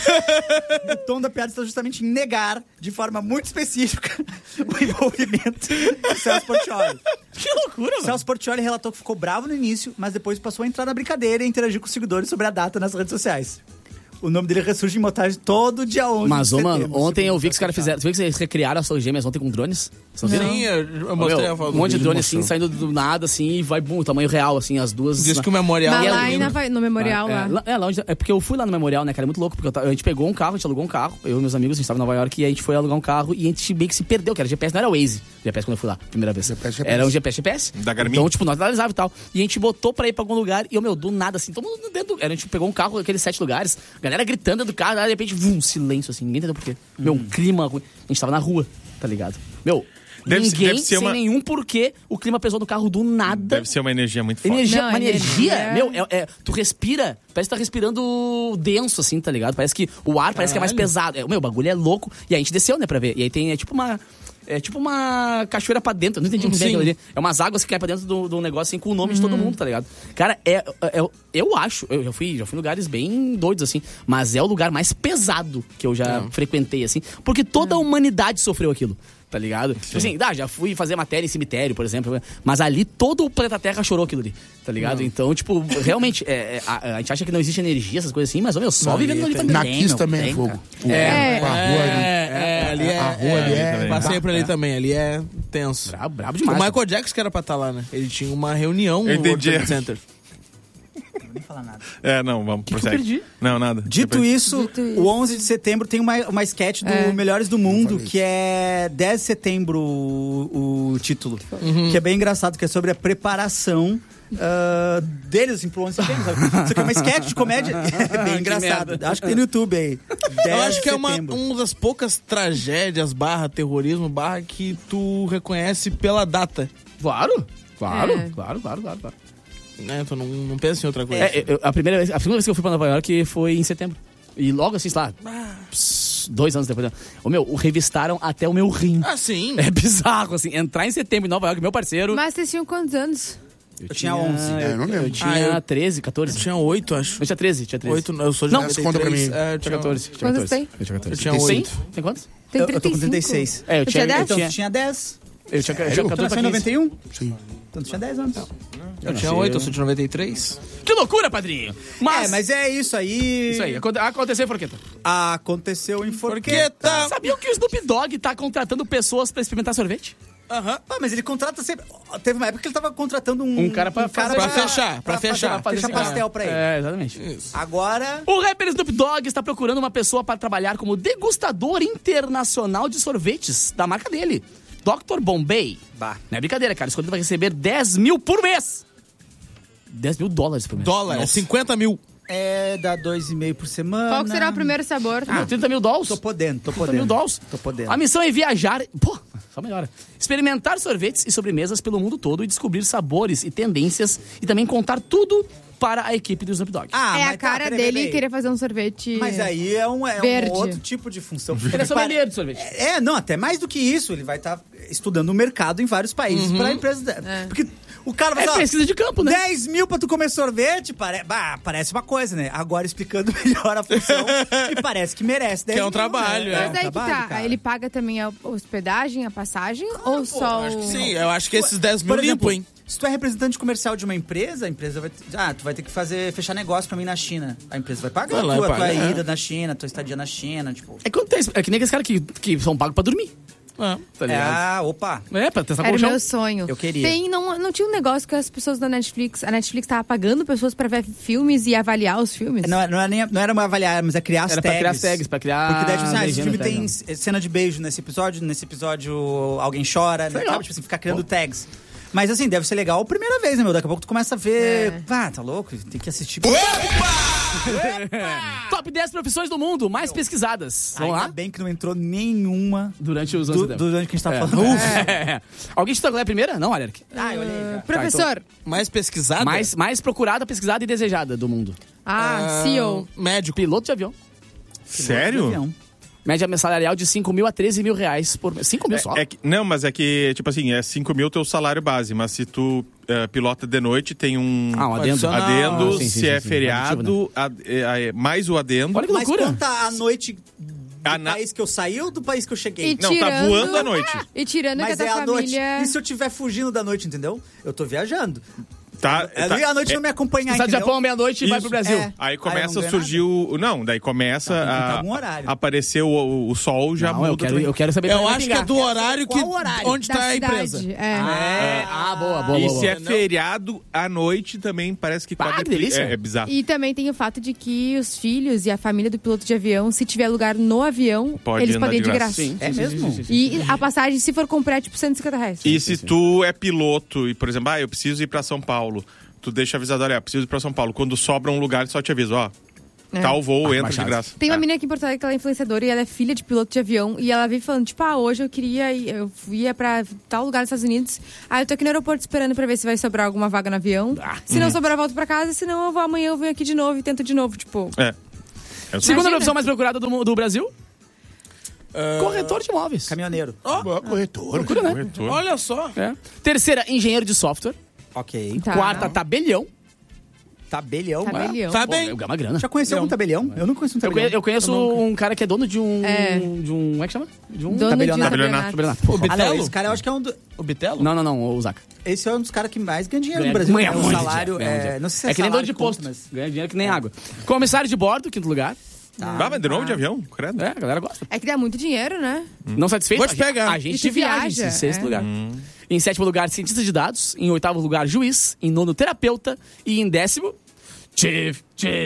[SPEAKER 4] O tom da piada está justamente em negar, de forma muito específica, o envolvimento do Celso Portiolli.
[SPEAKER 1] Que loucura, mano.
[SPEAKER 4] Celso Portiolli relatou que ficou bravo no início, mas depois passou a entrar na brincadeira e interagir com os seguidores sobre a data nas redes sociais. O nome dele ressurge em montagem todo dia 11
[SPEAKER 1] Mas,
[SPEAKER 4] de setembro.
[SPEAKER 1] mano, ontem eu vi que os caras fizeram... Tu viu que eles recriaram as torres gêmeas ontem com drones? Vocês viram?
[SPEAKER 6] Sim, eu mostrei a foto.
[SPEAKER 1] Um monte de
[SPEAKER 6] do
[SPEAKER 1] drone
[SPEAKER 6] vídeo,
[SPEAKER 1] assim, saindo do nada, assim, e vai, bum, tamanho real, assim, as duas...
[SPEAKER 6] Diz que o memorial...
[SPEAKER 3] Mas
[SPEAKER 6] é
[SPEAKER 3] lá
[SPEAKER 6] lindo.
[SPEAKER 3] no memorial lá.
[SPEAKER 1] Lá onde, é porque eu fui lá no memorial, né, cara? É muito louco, porque a gente pegou um carro, a gente alugou um carro, eu e meus amigos, a gente tava em Nova York, e a gente foi alugar um carro e a gente meio que se perdeu, que era GPS, não era Waze. GPS quando eu fui lá, primeira vez. Era um GPS.
[SPEAKER 5] Da Garmin.
[SPEAKER 1] Então, tipo, nós analisava e tal. E a gente botou pra ir pra algum lugar, e do nada, assim, todo mundo dentro. A gente pegou um carro, aqueles 7 lugares, galera gritando dentro do carro, de repente, silêncio, assim, ninguém entendeu por quê. Um clima ruim. A gente tava na rua, tá ligado? Ninguém, sem nenhum porquê, o clima pesou no carro do nada.
[SPEAKER 5] Deve ser uma energia muito forte.
[SPEAKER 1] Energia. Tu respira, parece que tá respirando denso, assim, tá ligado? Parece que o ar parece que é mais pesado. O bagulho é louco. E aí a gente desceu, né, pra ver. E aí tem, tipo uma cachoeira pra dentro. Não entendi muito bem aquilo ali. É umas águas que caem pra dentro do negócio, assim, com o nome de todo mundo, tá ligado? Cara, eu acho... Eu já fui em lugares bem doidos, assim. Mas é o lugar mais pesado que eu já frequentei, assim. Porque toda a humanidade sofreu aquilo. Tá ligado? Assim, já fui fazer matéria em cemitério, por exemplo. Mas ali todo o planeta Terra chorou aquilo ali. Tá ligado? Então, tipo, realmente, a gente acha que não existe energia, essas coisas assim, mas, só vivendo ali também.
[SPEAKER 2] Na Kiss também é fogo.
[SPEAKER 6] A rua ali é... Passei por ali também, ali é tenso.
[SPEAKER 1] Brabo demais.
[SPEAKER 6] O Michael Jackson que era pra estar lá, né? Ele tinha uma reunião no World Trade Center.
[SPEAKER 4] Não vou nem falar nada.
[SPEAKER 5] Não, vamos, prossegue.
[SPEAKER 1] Eu perdi?
[SPEAKER 5] Não, nada.
[SPEAKER 4] Dito isso, o 11 de setembro tem uma sketch do Melhores do Mundo, que é 10 de setembro o título. Que é bem engraçado, que é sobre a preparação deles, assim, pro 11 de setembro, sabe? Isso aqui é uma sketch de comédia. É bem engraçado. Acho que tem no YouTube aí.
[SPEAKER 6] Eu acho que é uma das poucas tragédias / terrorismo / que tu reconhece pela data.
[SPEAKER 1] Claro.
[SPEAKER 6] Tu não pensa em outra coisa.
[SPEAKER 1] A segunda vez que eu fui pra Nova York foi em setembro. E logo assim, sei lá, 2 anos depois. O revistaram até o meu rim.
[SPEAKER 6] Ah, sim.
[SPEAKER 1] É bizarro, assim, entrar em setembro em Nova York, meu parceiro...
[SPEAKER 3] Mas vocês tinham quantos anos?
[SPEAKER 4] Eu tinha 11.
[SPEAKER 2] Eu não lembro.
[SPEAKER 1] Eu tinha 13, 14.
[SPEAKER 6] Eu tinha 8, acho.
[SPEAKER 1] Eu tinha 13.
[SPEAKER 6] 8, eu sou de 93.
[SPEAKER 2] Conta pra mim.
[SPEAKER 1] Eu tinha 14.
[SPEAKER 3] Quantos tem?
[SPEAKER 1] Eu tinha 14.
[SPEAKER 6] Eu tinha 8.
[SPEAKER 1] Tem quantos?
[SPEAKER 3] Tem
[SPEAKER 4] Eu tô com
[SPEAKER 3] 35.
[SPEAKER 4] 36.
[SPEAKER 1] Eu tinha 10?
[SPEAKER 4] Então, tu tinha 10.
[SPEAKER 1] Eu tinha 14
[SPEAKER 4] Tu
[SPEAKER 1] pra
[SPEAKER 4] nasceu em
[SPEAKER 1] 15.
[SPEAKER 4] 91?
[SPEAKER 2] Sim.
[SPEAKER 4] Então tu tinha 10 anos.
[SPEAKER 6] Eu tinha 8, eu sou de 93.
[SPEAKER 1] Que loucura, padrinho!
[SPEAKER 4] Mas é isso aí.
[SPEAKER 1] Isso aí, aconteceu em Forqueta.
[SPEAKER 4] Aconteceu em Forqueta.
[SPEAKER 1] Sabiam que o Snoop Dogg tá contratando pessoas pra experimentar sorvete?
[SPEAKER 4] Mas ele contrata sempre. Teve uma época que ele tava contratando
[SPEAKER 1] Um cara pra
[SPEAKER 6] fechar
[SPEAKER 4] pastel pra ele.
[SPEAKER 1] Exatamente.
[SPEAKER 6] Isso.
[SPEAKER 4] Agora.
[SPEAKER 1] O rapper Snoop Dogg está procurando uma pessoa para trabalhar como degustador internacional de sorvetes da marca dele, Dr. Bombay.
[SPEAKER 4] Bah.
[SPEAKER 1] Não é brincadeira, cara. Escolhido vai receber 10 mil por mês. 10 mil dólares por mês.
[SPEAKER 6] É 50 mil.
[SPEAKER 4] Dá 2,5 por semana.
[SPEAKER 3] Qual que será o primeiro sabor?
[SPEAKER 1] 30 mil dólares.
[SPEAKER 4] Tô podendo.
[SPEAKER 1] 30 mil dólares.
[SPEAKER 4] Tô podendo.
[SPEAKER 1] A missão é viajar... Pô, só melhora. Experimentar sorvetes e sobremesas pelo mundo todo e descobrir sabores e tendências e também contar tudo para a equipe do Snoop Dogg.
[SPEAKER 3] É a cara dele querer fazer um sorvete.
[SPEAKER 4] Mas aí é um outro tipo de função.
[SPEAKER 1] Ele é sommelier de sorvete.
[SPEAKER 4] Não, até mais do que isso. Ele vai estar estudando o mercado em vários países para empresas. Porque o cara vai falar,
[SPEAKER 1] pesquisa de campo, né?
[SPEAKER 4] 10 mil pra tu comer sorvete, parece uma coisa, né? Agora explicando melhor a função, e parece que merece 10
[SPEAKER 6] Que é um
[SPEAKER 4] mil,
[SPEAKER 6] trabalho,
[SPEAKER 4] né?
[SPEAKER 3] Mas aí que tá.
[SPEAKER 4] cara.
[SPEAKER 3] Ele paga também a hospedagem, a passagem? ou só
[SPEAKER 6] Acho
[SPEAKER 3] o...
[SPEAKER 6] que sim, eu acho que esses 10 mil
[SPEAKER 4] Por exemplo,
[SPEAKER 6] limpo, hein?
[SPEAKER 4] se tu é representante comercial de uma empresa, a empresa vai... tu vai ter que fechar negócio pra mim na China. A empresa vai pagar
[SPEAKER 6] Vai lá e
[SPEAKER 4] tua
[SPEAKER 6] paga,
[SPEAKER 4] ida na China, tua estadia na China, tipo...
[SPEAKER 1] É que nem aqueles caras que são pagos pra dormir. Tá ligado?
[SPEAKER 4] Opa.
[SPEAKER 1] Pra testar
[SPEAKER 3] Era o
[SPEAKER 1] colchão.
[SPEAKER 3] meu sonho.
[SPEAKER 4] Eu queria.
[SPEAKER 3] Não tinha um negócio que as pessoas da Netflix... A Netflix tava pagando pessoas pra ver filmes e avaliar os filmes?
[SPEAKER 4] Não era uma avaliar, mas é criar as
[SPEAKER 1] Era
[SPEAKER 4] tags.
[SPEAKER 1] pra criar as tags, pra criar...
[SPEAKER 4] Porque daí, tipo assim, esse
[SPEAKER 1] legenda,
[SPEAKER 4] filme tem cena de beijo nesse episódio alguém chora, né?
[SPEAKER 1] Legal.
[SPEAKER 4] Sabe? Tipo assim, ficar criando tags. Mas assim, deve ser legal a primeira vez, né, meu? Daqui a pouco tu começa a ver... Tá louco? Tem que assistir.
[SPEAKER 1] Top 10 profissões do mundo mais pesquisadas. Vamos
[SPEAKER 4] Ainda
[SPEAKER 1] lá?
[SPEAKER 4] bem que não entrou nenhuma
[SPEAKER 1] Durante os anos
[SPEAKER 4] durante que a gente tá falando.
[SPEAKER 1] Alguém chutou qual é a primeira? Não, Aleric.
[SPEAKER 4] Eu olhei já.
[SPEAKER 3] Professor.
[SPEAKER 6] Mais pesquisada?
[SPEAKER 1] Mais procurada, pesquisada e desejada do mundo.
[SPEAKER 3] CEO.
[SPEAKER 6] Médico.
[SPEAKER 1] Piloto de avião.
[SPEAKER 5] Sério?
[SPEAKER 1] Média salarial de 5 mil a 13 mil reais por mês. 5 mil só.
[SPEAKER 5] Não, mas é que, tipo assim, é 5 mil teu salário base, mas se tu pilota de noite, tem um
[SPEAKER 1] adendo.
[SPEAKER 5] adendo,
[SPEAKER 1] Sim,
[SPEAKER 5] se é feriado, mais o adendo.
[SPEAKER 1] Olha que
[SPEAKER 4] Mas
[SPEAKER 1] loucura.
[SPEAKER 4] conta a noite do país que eu saí ou do país que eu cheguei?
[SPEAKER 5] Não, tá voando à noite.
[SPEAKER 3] E tirando
[SPEAKER 4] Mas
[SPEAKER 3] que a
[SPEAKER 4] é
[SPEAKER 3] tua
[SPEAKER 4] a noite.
[SPEAKER 3] família...
[SPEAKER 4] E se eu estiver fugindo da noite, entendeu? Eu tô viajando. Ali à noite não me acompanhar,
[SPEAKER 1] Tu sai do Japão meia-noite e vai pro Brasil.
[SPEAKER 5] Aí começa a surgir o... Não, daí começa a aparecer o sol, já muda.
[SPEAKER 1] Eu quero saber...
[SPEAKER 6] Eu acho que é do horário que... Onde
[SPEAKER 3] Da
[SPEAKER 6] tá a
[SPEAKER 3] cidade,
[SPEAKER 6] empresa.
[SPEAKER 1] Boa.
[SPEAKER 5] E se é feriado, à noite também parece que...
[SPEAKER 1] Que delícia.
[SPEAKER 5] É bizarro.
[SPEAKER 3] E também tem o fato de que os filhos e a família do piloto de avião, se tiver lugar no avião, eles podem ir de graça.
[SPEAKER 1] Sim,
[SPEAKER 4] É mesmo?
[SPEAKER 3] E a passagem, se for comprar, é tipo R$150.
[SPEAKER 5] E se tu é piloto e, por exemplo, eu preciso ir pra São Paulo, tu deixa avisado, olha, preciso ir pra São Paulo. Quando sobra um lugar, só te aviso, tal voo, entra de graça.
[SPEAKER 3] Tem uma menina aqui em Porto Alegre que ela é influenciadora e ela é filha de piloto de avião. E ela vive falando, tipo, hoje eu ia pra tal lugar nos Estados Unidos. Eu tô aqui no aeroporto esperando pra ver se vai sobrar alguma vaga no avião. Se não sobrar, eu volto pra casa. Se não, amanhã eu venho aqui de novo e tento de novo, tipo...
[SPEAKER 1] Segunda profissão mais procurada do Brasil? Corretor de imóveis.
[SPEAKER 4] Caminhoneiro.
[SPEAKER 2] Corretor.
[SPEAKER 5] Corretor.
[SPEAKER 6] Olha só.
[SPEAKER 1] Terceira, engenheiro de software.
[SPEAKER 4] Ok.
[SPEAKER 3] Tá.
[SPEAKER 1] Quarta, tabelião.
[SPEAKER 4] Tabelião.
[SPEAKER 3] Tabelião.
[SPEAKER 6] Tá bem.
[SPEAKER 1] É uma grana.
[SPEAKER 4] Já conheceu algum tabelião? Eu não conheço um tabelião.
[SPEAKER 1] Eu conheço um cara que é dono de um... Como é que chama? De um...
[SPEAKER 3] Dono
[SPEAKER 4] Tabelionato.
[SPEAKER 3] de tabelionato.
[SPEAKER 1] Tabelionato.
[SPEAKER 6] O Bitelo?
[SPEAKER 4] Esse cara eu acho que é
[SPEAKER 6] O Bitelo?
[SPEAKER 1] Não, o Zaca.
[SPEAKER 4] Esse é um dos caras que mais ganha dinheiro no Brasil.
[SPEAKER 1] Ganha
[SPEAKER 4] O
[SPEAKER 1] muito
[SPEAKER 4] salário
[SPEAKER 1] dinheiro.
[SPEAKER 4] não sei se é
[SPEAKER 1] que nem dono
[SPEAKER 4] salário
[SPEAKER 1] de
[SPEAKER 4] conta,
[SPEAKER 1] posto.
[SPEAKER 4] mas...
[SPEAKER 1] Ganha dinheiro que nem água. Comissário de bordo, quinto lugar.
[SPEAKER 5] Mas de novo de avião, credo.
[SPEAKER 1] A galera gosta.
[SPEAKER 3] É que dá muito dinheiro, né?
[SPEAKER 1] Não satisfeito?
[SPEAKER 6] Vou te pegar.
[SPEAKER 1] Agente
[SPEAKER 3] E
[SPEAKER 1] de
[SPEAKER 3] tu
[SPEAKER 1] viagens,
[SPEAKER 3] viaja,
[SPEAKER 1] em sexto lugar. Em sétimo lugar, cientista de dados. Em oitavo lugar, juiz. Em nono, terapeuta. E em décimo, chief.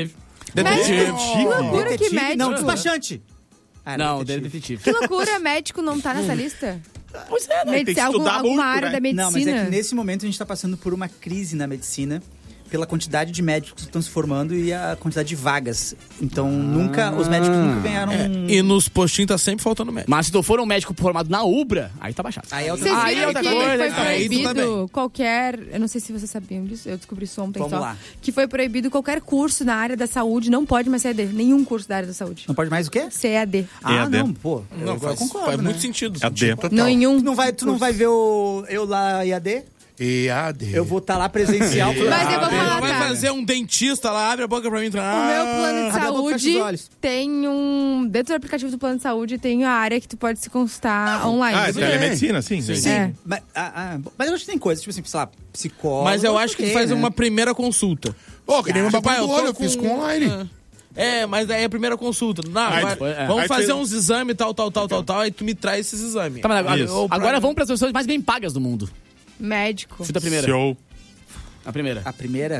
[SPEAKER 3] Médico. Que loucura que médico.
[SPEAKER 4] Não, despachante.
[SPEAKER 1] Não, detetive.
[SPEAKER 3] Que loucura, médico não tá nessa lista.
[SPEAKER 1] Pois é, né?
[SPEAKER 5] Tem que estudar
[SPEAKER 3] alguma
[SPEAKER 5] muito,
[SPEAKER 3] área
[SPEAKER 5] né?
[SPEAKER 3] da medicina.
[SPEAKER 4] Não, mas é que nesse momento a gente tá passando por uma crise na medicina pela quantidade de médicos que estão se formando e a quantidade de vagas. Então, os médicos nunca ganharam...
[SPEAKER 6] E nos postinhos tá sempre faltando médico.
[SPEAKER 1] Mas se tu for um médico formado na Ubra, aí tá baixado.
[SPEAKER 4] Aí é outra
[SPEAKER 3] Vocês
[SPEAKER 1] Aí
[SPEAKER 3] viram
[SPEAKER 1] outra
[SPEAKER 3] que
[SPEAKER 1] coisa,
[SPEAKER 3] foi
[SPEAKER 1] aí tu tá
[SPEAKER 3] proibido qualquer... Eu não sei se vocês sabiam disso, eu descobri isso ontem.
[SPEAKER 4] Vamos lá.
[SPEAKER 3] Que foi proibido qualquer curso na área da saúde, não pode mais ser EAD. Nenhum curso da área da saúde.
[SPEAKER 4] Não pode mais o quê?
[SPEAKER 3] Ser EAD.
[SPEAKER 5] EAD.
[SPEAKER 4] Não, pô.
[SPEAKER 6] Não,
[SPEAKER 4] eu
[SPEAKER 6] faz
[SPEAKER 4] concordo,
[SPEAKER 6] muito
[SPEAKER 4] né?
[SPEAKER 6] sentido.
[SPEAKER 3] Nenhum.
[SPEAKER 4] Tu não vai ver eu lá EAD?
[SPEAKER 2] EAD.
[SPEAKER 4] Eu vou estar lá presencial.
[SPEAKER 3] Mas eu vou falar,
[SPEAKER 6] Vai
[SPEAKER 3] cara.
[SPEAKER 6] fazer um dentista lá, abre a boca pra mim.
[SPEAKER 3] O meu plano de
[SPEAKER 4] abre a boca, fecha os
[SPEAKER 3] saúde
[SPEAKER 4] olhos.
[SPEAKER 3] tem um... Dentro do aplicativo do plano de saúde tem a área que tu pode se consultar online.
[SPEAKER 5] É telemedicina, sim.
[SPEAKER 3] É.
[SPEAKER 4] Mas eu acho que tem coisas, tipo assim, sei lá, psicólogo.
[SPEAKER 6] Mas eu acho que tu faz
[SPEAKER 4] né?
[SPEAKER 6] uma primeira consulta.
[SPEAKER 2] Pô, que nem meu
[SPEAKER 6] Tipo,
[SPEAKER 2] bagulho do
[SPEAKER 6] eu tô
[SPEAKER 2] olho, eu fiz com online.
[SPEAKER 6] Mas daí é a primeira consulta. Não,
[SPEAKER 5] Aí
[SPEAKER 6] vamos
[SPEAKER 5] aí
[SPEAKER 6] fazer
[SPEAKER 5] fez-
[SPEAKER 6] uns exames, tal, aí tu me traz esses exames.
[SPEAKER 1] Tá, mas agora,
[SPEAKER 5] Isso.
[SPEAKER 1] agora vamos para as pessoas mais bem pagas do mundo.
[SPEAKER 3] Médico.
[SPEAKER 1] Chuta a primeira.
[SPEAKER 5] Show.
[SPEAKER 1] A primeira.
[SPEAKER 4] A primeira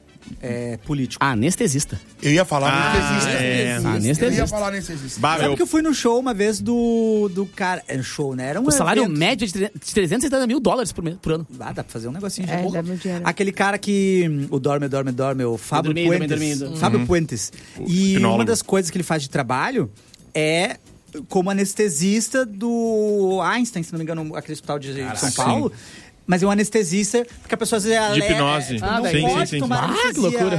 [SPEAKER 4] é político.
[SPEAKER 1] Anestesista.
[SPEAKER 2] Eu ia falar anestesista.
[SPEAKER 5] é.
[SPEAKER 2] Eu ia
[SPEAKER 1] Anestesista.
[SPEAKER 2] falar anestesista.
[SPEAKER 4] Sabe que eu fui no show uma vez do cara... Era um show, né? Era um
[SPEAKER 1] O salário
[SPEAKER 4] evento.
[SPEAKER 1] médio é de $370 mil por ano.
[SPEAKER 4] Dá pra fazer um negocinho de
[SPEAKER 3] É,
[SPEAKER 4] boa.
[SPEAKER 3] dá meu dinheiro.
[SPEAKER 4] Aquele cara que... O Dorme, o Fábio
[SPEAKER 1] Bem
[SPEAKER 4] Puentes.
[SPEAKER 1] dormindo.
[SPEAKER 4] Fábio Puentes. E
[SPEAKER 5] hipnólogo.
[SPEAKER 4] uma das coisas que ele faz de trabalho é como anestesista do Einstein, se não me engano, aquele hospital de São Paulo. Mas é um anestesista, porque a pessoa às vezes ela
[SPEAKER 5] De hipnose.
[SPEAKER 4] não
[SPEAKER 5] Sim,
[SPEAKER 4] pode
[SPEAKER 5] sim, sim.
[SPEAKER 4] tomar
[SPEAKER 1] Ah, que loucura.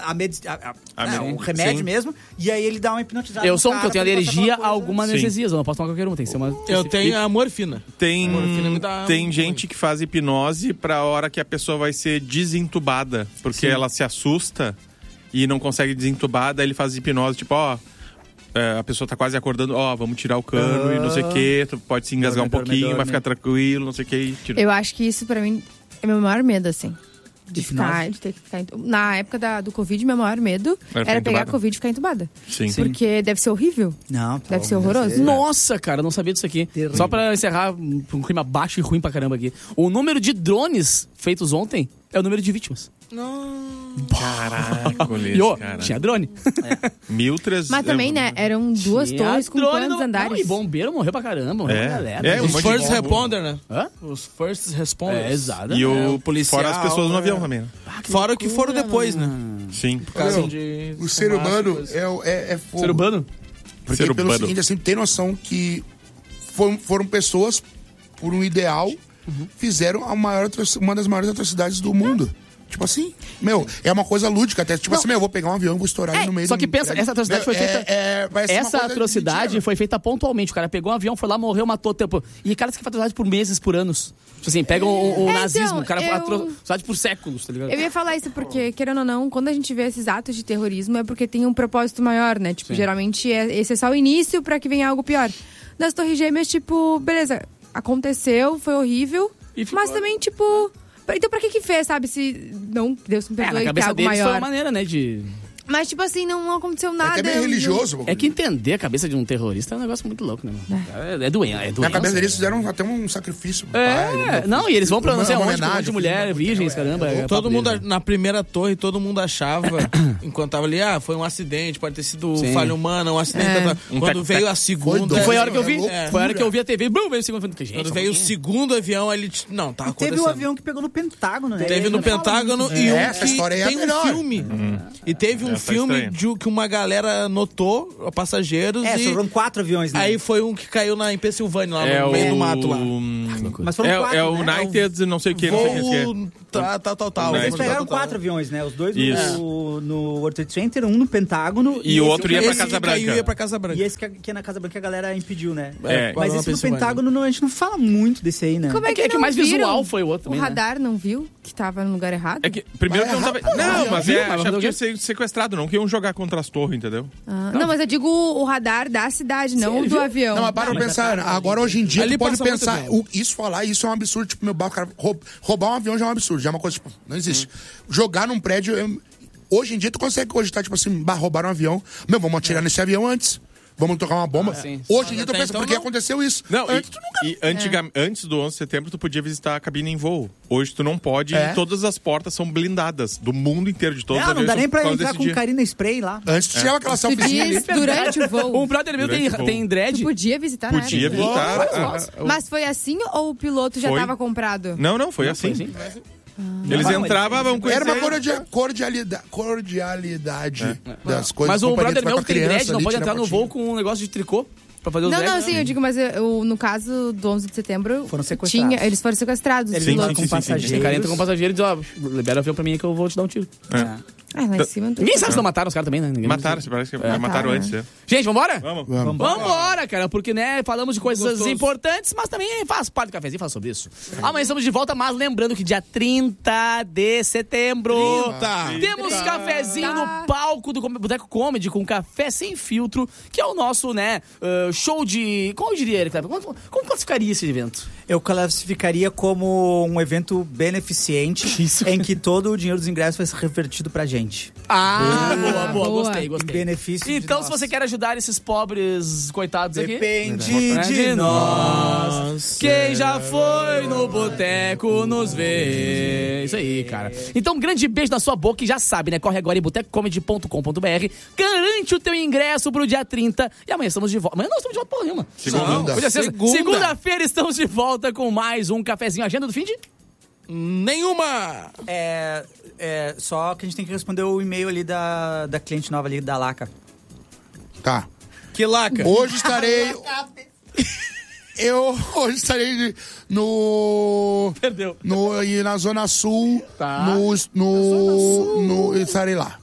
[SPEAKER 4] o remédio
[SPEAKER 5] sim.
[SPEAKER 4] mesmo, e aí ele dá uma hipnotizada
[SPEAKER 1] Eu
[SPEAKER 4] no
[SPEAKER 1] sou um
[SPEAKER 4] cara
[SPEAKER 1] que eu tenho
[SPEAKER 4] pra ele passar
[SPEAKER 1] alergia
[SPEAKER 4] aquela
[SPEAKER 1] a
[SPEAKER 4] coisa.
[SPEAKER 1] alguma
[SPEAKER 5] Sim.
[SPEAKER 1] anestesia. Eu não posso tomar qualquer uma, tem que ser uma...
[SPEAKER 6] Eu tenho a morfina.
[SPEAKER 5] Tem
[SPEAKER 6] Morfina me dá
[SPEAKER 5] gente que faz hipnose pra hora que a pessoa vai ser desentubada. Porque ela se assusta e não consegue desentubar, daí ele faz hipnose, tipo, a pessoa tá quase acordando, vamos tirar o cano e não sei o que, tu pode se engasgar
[SPEAKER 4] Dorme,
[SPEAKER 5] um pouquinho,
[SPEAKER 4] dorme.
[SPEAKER 5] vai ficar tranquilo, não sei o que, e tira.
[SPEAKER 3] Eu acho que isso pra mim é meu maior medo, assim. De
[SPEAKER 4] Hipnose?
[SPEAKER 3] ter que ficar... Na época do Covid, meu maior medo
[SPEAKER 5] Era
[SPEAKER 3] era
[SPEAKER 5] ficar
[SPEAKER 3] pegar
[SPEAKER 5] entubada?
[SPEAKER 3] Covid e ficar entubada.
[SPEAKER 5] Sim.
[SPEAKER 3] Porque deve ser horrível.
[SPEAKER 4] Não,
[SPEAKER 3] Deve ser horroroso.
[SPEAKER 1] Nossa, cara, eu não sabia disso aqui.
[SPEAKER 4] Terrível.
[SPEAKER 1] Só pra encerrar um clima baixo e ruim pra caramba aqui. O número de drones feitos ontem é o número de vítimas.
[SPEAKER 5] Caraca,
[SPEAKER 1] E, ô,
[SPEAKER 5] cara.
[SPEAKER 1] tinha drone.
[SPEAKER 5] 1.300...
[SPEAKER 3] Mas também, né, eram duas
[SPEAKER 1] Tinha
[SPEAKER 3] torres com
[SPEAKER 1] drone
[SPEAKER 3] quantos
[SPEAKER 1] no-
[SPEAKER 3] andares?
[SPEAKER 1] Não, e bombeiro morreu pra caramba, morreu
[SPEAKER 5] É.
[SPEAKER 1] pra galera.
[SPEAKER 5] É, um
[SPEAKER 6] Os
[SPEAKER 5] monte de
[SPEAKER 6] first
[SPEAKER 5] bomba.
[SPEAKER 6] responder, né?
[SPEAKER 1] Hã?
[SPEAKER 6] Os first responders.
[SPEAKER 1] É, exato.
[SPEAKER 5] E o
[SPEAKER 6] policial,
[SPEAKER 5] fora as pessoas no
[SPEAKER 6] é.
[SPEAKER 5] avião também, né?
[SPEAKER 6] Fora o que foram depois, né?
[SPEAKER 5] Sim.
[SPEAKER 6] Por causa
[SPEAKER 2] Meu,
[SPEAKER 6] de
[SPEAKER 2] O ser
[SPEAKER 6] fumaça,
[SPEAKER 2] humano
[SPEAKER 6] coisa.
[SPEAKER 2] é fogo.
[SPEAKER 1] Ser urbano?
[SPEAKER 2] Porque
[SPEAKER 5] Ser
[SPEAKER 2] pelo
[SPEAKER 5] urbano.
[SPEAKER 2] seguinte, assim, tem noção que foram pessoas, por um ideal, fizeram uma das maiores atrocidades do mundo. Tipo assim, é uma coisa lúdica até. Tipo assim, eu vou pegar um avião e vou estourar ele no meio
[SPEAKER 1] Só que
[SPEAKER 2] do
[SPEAKER 1] pensa,
[SPEAKER 2] prédio.
[SPEAKER 1] essa atrocidade foi feita...
[SPEAKER 2] vai ser uma
[SPEAKER 1] Essa
[SPEAKER 2] coisa
[SPEAKER 1] atrocidade
[SPEAKER 2] mentira.
[SPEAKER 1] foi feita pontualmente. O cara pegou um avião, foi lá, morreu, matou tempo. E caras que fazem atrocidade por meses, por anos. Tipo assim, pegam o
[SPEAKER 3] então,
[SPEAKER 1] nazismo. O cara foi atrocidade por séculos, tá ligado?
[SPEAKER 3] Eu ia falar isso porque, querendo ou não, quando a gente vê esses atos de terrorismo é porque tem um propósito maior, né? Tipo, geralmente esse é só o início pra que venha algo pior. Nas Torres Gêmeas, tipo, beleza, aconteceu, foi horrível,
[SPEAKER 1] E ficou-
[SPEAKER 3] mas também, tipo, Então pra que fez, sabe? Se não, Deus me perdoe,
[SPEAKER 1] na cabeça
[SPEAKER 3] algo
[SPEAKER 1] deles
[SPEAKER 3] maior.
[SPEAKER 1] foi uma maneira, né, de...
[SPEAKER 3] Mas, tipo assim, não aconteceu nada.
[SPEAKER 2] É que é meio religioso.
[SPEAKER 1] É que entender a cabeça de um terrorista é um negócio muito louco, né, mano? É doença.
[SPEAKER 2] Na cabeça deles fizeram até um sacrifício.
[SPEAKER 1] Não, e eles vão pra não sei
[SPEAKER 2] Uma
[SPEAKER 1] onde,
[SPEAKER 2] homenagem,
[SPEAKER 1] de mulher, virgens, caramba.
[SPEAKER 6] Todo mundo, na primeira torre, todo mundo achava, enquanto tava ali, foi um acidente, pode ter sido falha humana, um acidente. Quando veio a segunda...
[SPEAKER 1] Foi a hora que eu vi,
[SPEAKER 2] loucura.
[SPEAKER 1] foi a hora que eu vi a TV, veio o segundo, gente,
[SPEAKER 6] Quando veio o segundo avião, ele... Não, tá acontecendo.
[SPEAKER 4] Teve o avião que pegou no Pentágono, né?
[SPEAKER 6] Teve no Pentágono e
[SPEAKER 2] essa história aí é
[SPEAKER 6] tem um
[SPEAKER 2] melhor.
[SPEAKER 6] filme. E teve um filme que uma galera notou, passageiros, e...
[SPEAKER 4] foram 4 aviões, né?
[SPEAKER 6] Aí foi um que caiu em Pensilvânia, lá no meio do mato lá.
[SPEAKER 4] Mas foram 4,
[SPEAKER 5] É o United, não sei o que, não sei o que.
[SPEAKER 6] Voo, tal.
[SPEAKER 4] Eles pegaram 4 aviões, né? Os 2 no World Trade Center, um no Pentágono.
[SPEAKER 5] E o outro ia pra
[SPEAKER 6] Esse
[SPEAKER 5] Casa
[SPEAKER 6] caiu e
[SPEAKER 5] Branca.
[SPEAKER 6] ia pra Casa Branca.
[SPEAKER 4] E esse que é na Casa Branca a galera impediu, né?
[SPEAKER 5] É.
[SPEAKER 4] Mas esse do Pentágono, a gente não fala muito desse aí, né?
[SPEAKER 3] Como é
[SPEAKER 1] É que
[SPEAKER 3] não
[SPEAKER 1] mais
[SPEAKER 3] viram?
[SPEAKER 1] visual foi o outro
[SPEAKER 3] O
[SPEAKER 1] também, né?
[SPEAKER 3] radar não viu que tava no lugar errado?
[SPEAKER 5] É que, primeiro que não tava... Não, mas achava que ia
[SPEAKER 1] ser
[SPEAKER 5] ser sequestrado, não que iam jogar contra as torres, entendeu?
[SPEAKER 3] Não, mas eu digo o radar da cidade, não do avião.
[SPEAKER 2] Não, mas para pra pensar, agora hoje em dia
[SPEAKER 6] Ali
[SPEAKER 2] tu pode
[SPEAKER 6] passa muito
[SPEAKER 2] pensar,
[SPEAKER 6] avião.
[SPEAKER 2] isso é um absurdo, tipo, meu barco, cara, roubar um avião já é um absurdo, já é uma coisa, tipo, não existe. Jogar num prédio, hoje em dia tu consegue cogitar, tipo assim, roubar um avião, vamos atirar nesse avião antes. Vamos tocar uma bomba. Hoje em dia tu pensa, por que aconteceu isso?
[SPEAKER 5] Não,
[SPEAKER 2] Antes tu nunca...
[SPEAKER 5] antes do 11 de setembro, tu podia visitar a cabine em voo. Hoje tu não pode e todas as portas são blindadas, do mundo inteiro, de todos os
[SPEAKER 4] Não
[SPEAKER 5] aviões.
[SPEAKER 4] dá nem pra
[SPEAKER 5] por causa
[SPEAKER 4] entrar
[SPEAKER 5] desse
[SPEAKER 4] com
[SPEAKER 5] dia.
[SPEAKER 4] Carina Spray lá.
[SPEAKER 2] Antes tu tinha aquela
[SPEAKER 3] Tu
[SPEAKER 2] selfiezinha ali.
[SPEAKER 3] diz durante o voo.
[SPEAKER 1] Um brother meu
[SPEAKER 5] Durante o voo.
[SPEAKER 1] tem dread.
[SPEAKER 3] Tu podia visitar,
[SPEAKER 5] Podia
[SPEAKER 3] né?
[SPEAKER 5] visitar.
[SPEAKER 3] Mas foi assim ou o piloto já
[SPEAKER 5] Foi.
[SPEAKER 3] tava comprado?
[SPEAKER 5] Não, foi assim.
[SPEAKER 1] assim?
[SPEAKER 5] Eles entravam, vamos conhecer.
[SPEAKER 2] Era uma cordialidade das coisas.
[SPEAKER 1] Mas o
[SPEAKER 2] companhia,
[SPEAKER 1] brother
[SPEAKER 2] tu vai
[SPEAKER 1] meu
[SPEAKER 2] com a
[SPEAKER 1] que tem dread
[SPEAKER 2] criança
[SPEAKER 1] não
[SPEAKER 2] ali,
[SPEAKER 1] pode
[SPEAKER 2] tira
[SPEAKER 1] entrar no
[SPEAKER 2] fotinho.
[SPEAKER 1] voo com um negócio de tricô pra fazer os
[SPEAKER 3] Não,
[SPEAKER 1] dreads.
[SPEAKER 3] sim, eu digo, mas no caso do 11 de setembro,
[SPEAKER 4] Foram sequestrados.
[SPEAKER 3] eles foram sequestrados.
[SPEAKER 4] Eles
[SPEAKER 3] os
[SPEAKER 5] Sim,
[SPEAKER 3] pilotos.
[SPEAKER 4] com
[SPEAKER 5] sim, sim,
[SPEAKER 4] passageiros.
[SPEAKER 1] O cara entra com o passageiro e diz, ó, libera o avião pra mim que eu vou te dar um tiro.
[SPEAKER 3] Ah, lá em cima.
[SPEAKER 1] Ninguém sabe se não mataram os caras também, né? Ninguém
[SPEAKER 5] Mataram, parece que mataram antes. É.
[SPEAKER 1] Gente, vambora?
[SPEAKER 5] Vamos.
[SPEAKER 1] Vambora, cara, porque, né, falamos de coisas
[SPEAKER 6] Gostoso.
[SPEAKER 1] importantes, mas também faz parte do cafezinho, fala sobre isso. Amanhã estamos de volta, mas lembrando que dia 30 de setembro
[SPEAKER 6] 30.
[SPEAKER 1] temos cafezinho no palco do Boteco Comedy com café sem filtro, que é o nosso, né, show de... Como eu diria, Eric? Como classificaria esse evento?
[SPEAKER 4] Eu classificaria como um evento beneficente em que todo o dinheiro dos ingressos vai ser revertido pra gente.
[SPEAKER 1] Boa, gostei.
[SPEAKER 4] Em benefício de
[SPEAKER 1] Então,
[SPEAKER 4] nós.
[SPEAKER 1] se você quer ajudar esses pobres coitados aqui...
[SPEAKER 4] Depende
[SPEAKER 1] de nós. Quem já foi no boteco nos vê. Isso aí, cara. Então, um grande beijo na sua boca e já sabe, né? Corre agora em botecocomedy.com.br. Garante o teu ingresso pro dia 30. E amanhã estamos de volta. Amanhã nós estamos de volta porra nenhuma.
[SPEAKER 2] Segunda.
[SPEAKER 1] Hoje é sexta. Segunda-feira estamos de volta com mais um cafezinho. Agenda do fim de...
[SPEAKER 6] Nenhuma!
[SPEAKER 4] Só que a gente tem que responder o e-mail ali da cliente nova ali, da Laca.
[SPEAKER 2] Tá.
[SPEAKER 6] Que laca!
[SPEAKER 2] Hoje estarei... Hoje estarei no...
[SPEAKER 1] Perdeu.
[SPEAKER 2] E na Zona Sul.
[SPEAKER 1] Tá.
[SPEAKER 2] Estarei lá.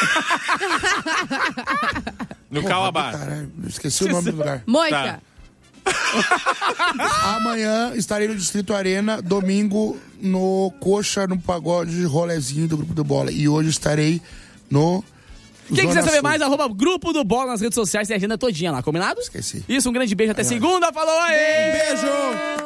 [SPEAKER 5] No Calabar.
[SPEAKER 2] Caralho, esqueci o nome do lugar.
[SPEAKER 3] Moita.
[SPEAKER 2] Amanhã estarei no Distrito Arena, domingo no Coxa, no Pagode, rolezinho do Grupo do Bola. E hoje estarei no...
[SPEAKER 1] Quem
[SPEAKER 2] Zona
[SPEAKER 1] quiser saber
[SPEAKER 2] Sul.
[SPEAKER 1] mais, @Grupo do Bola nas redes sociais, tem a agenda todinha lá, combinado?
[SPEAKER 2] Esqueci.
[SPEAKER 1] Isso, um grande beijo, até segunda, falou aí!
[SPEAKER 6] Beijo!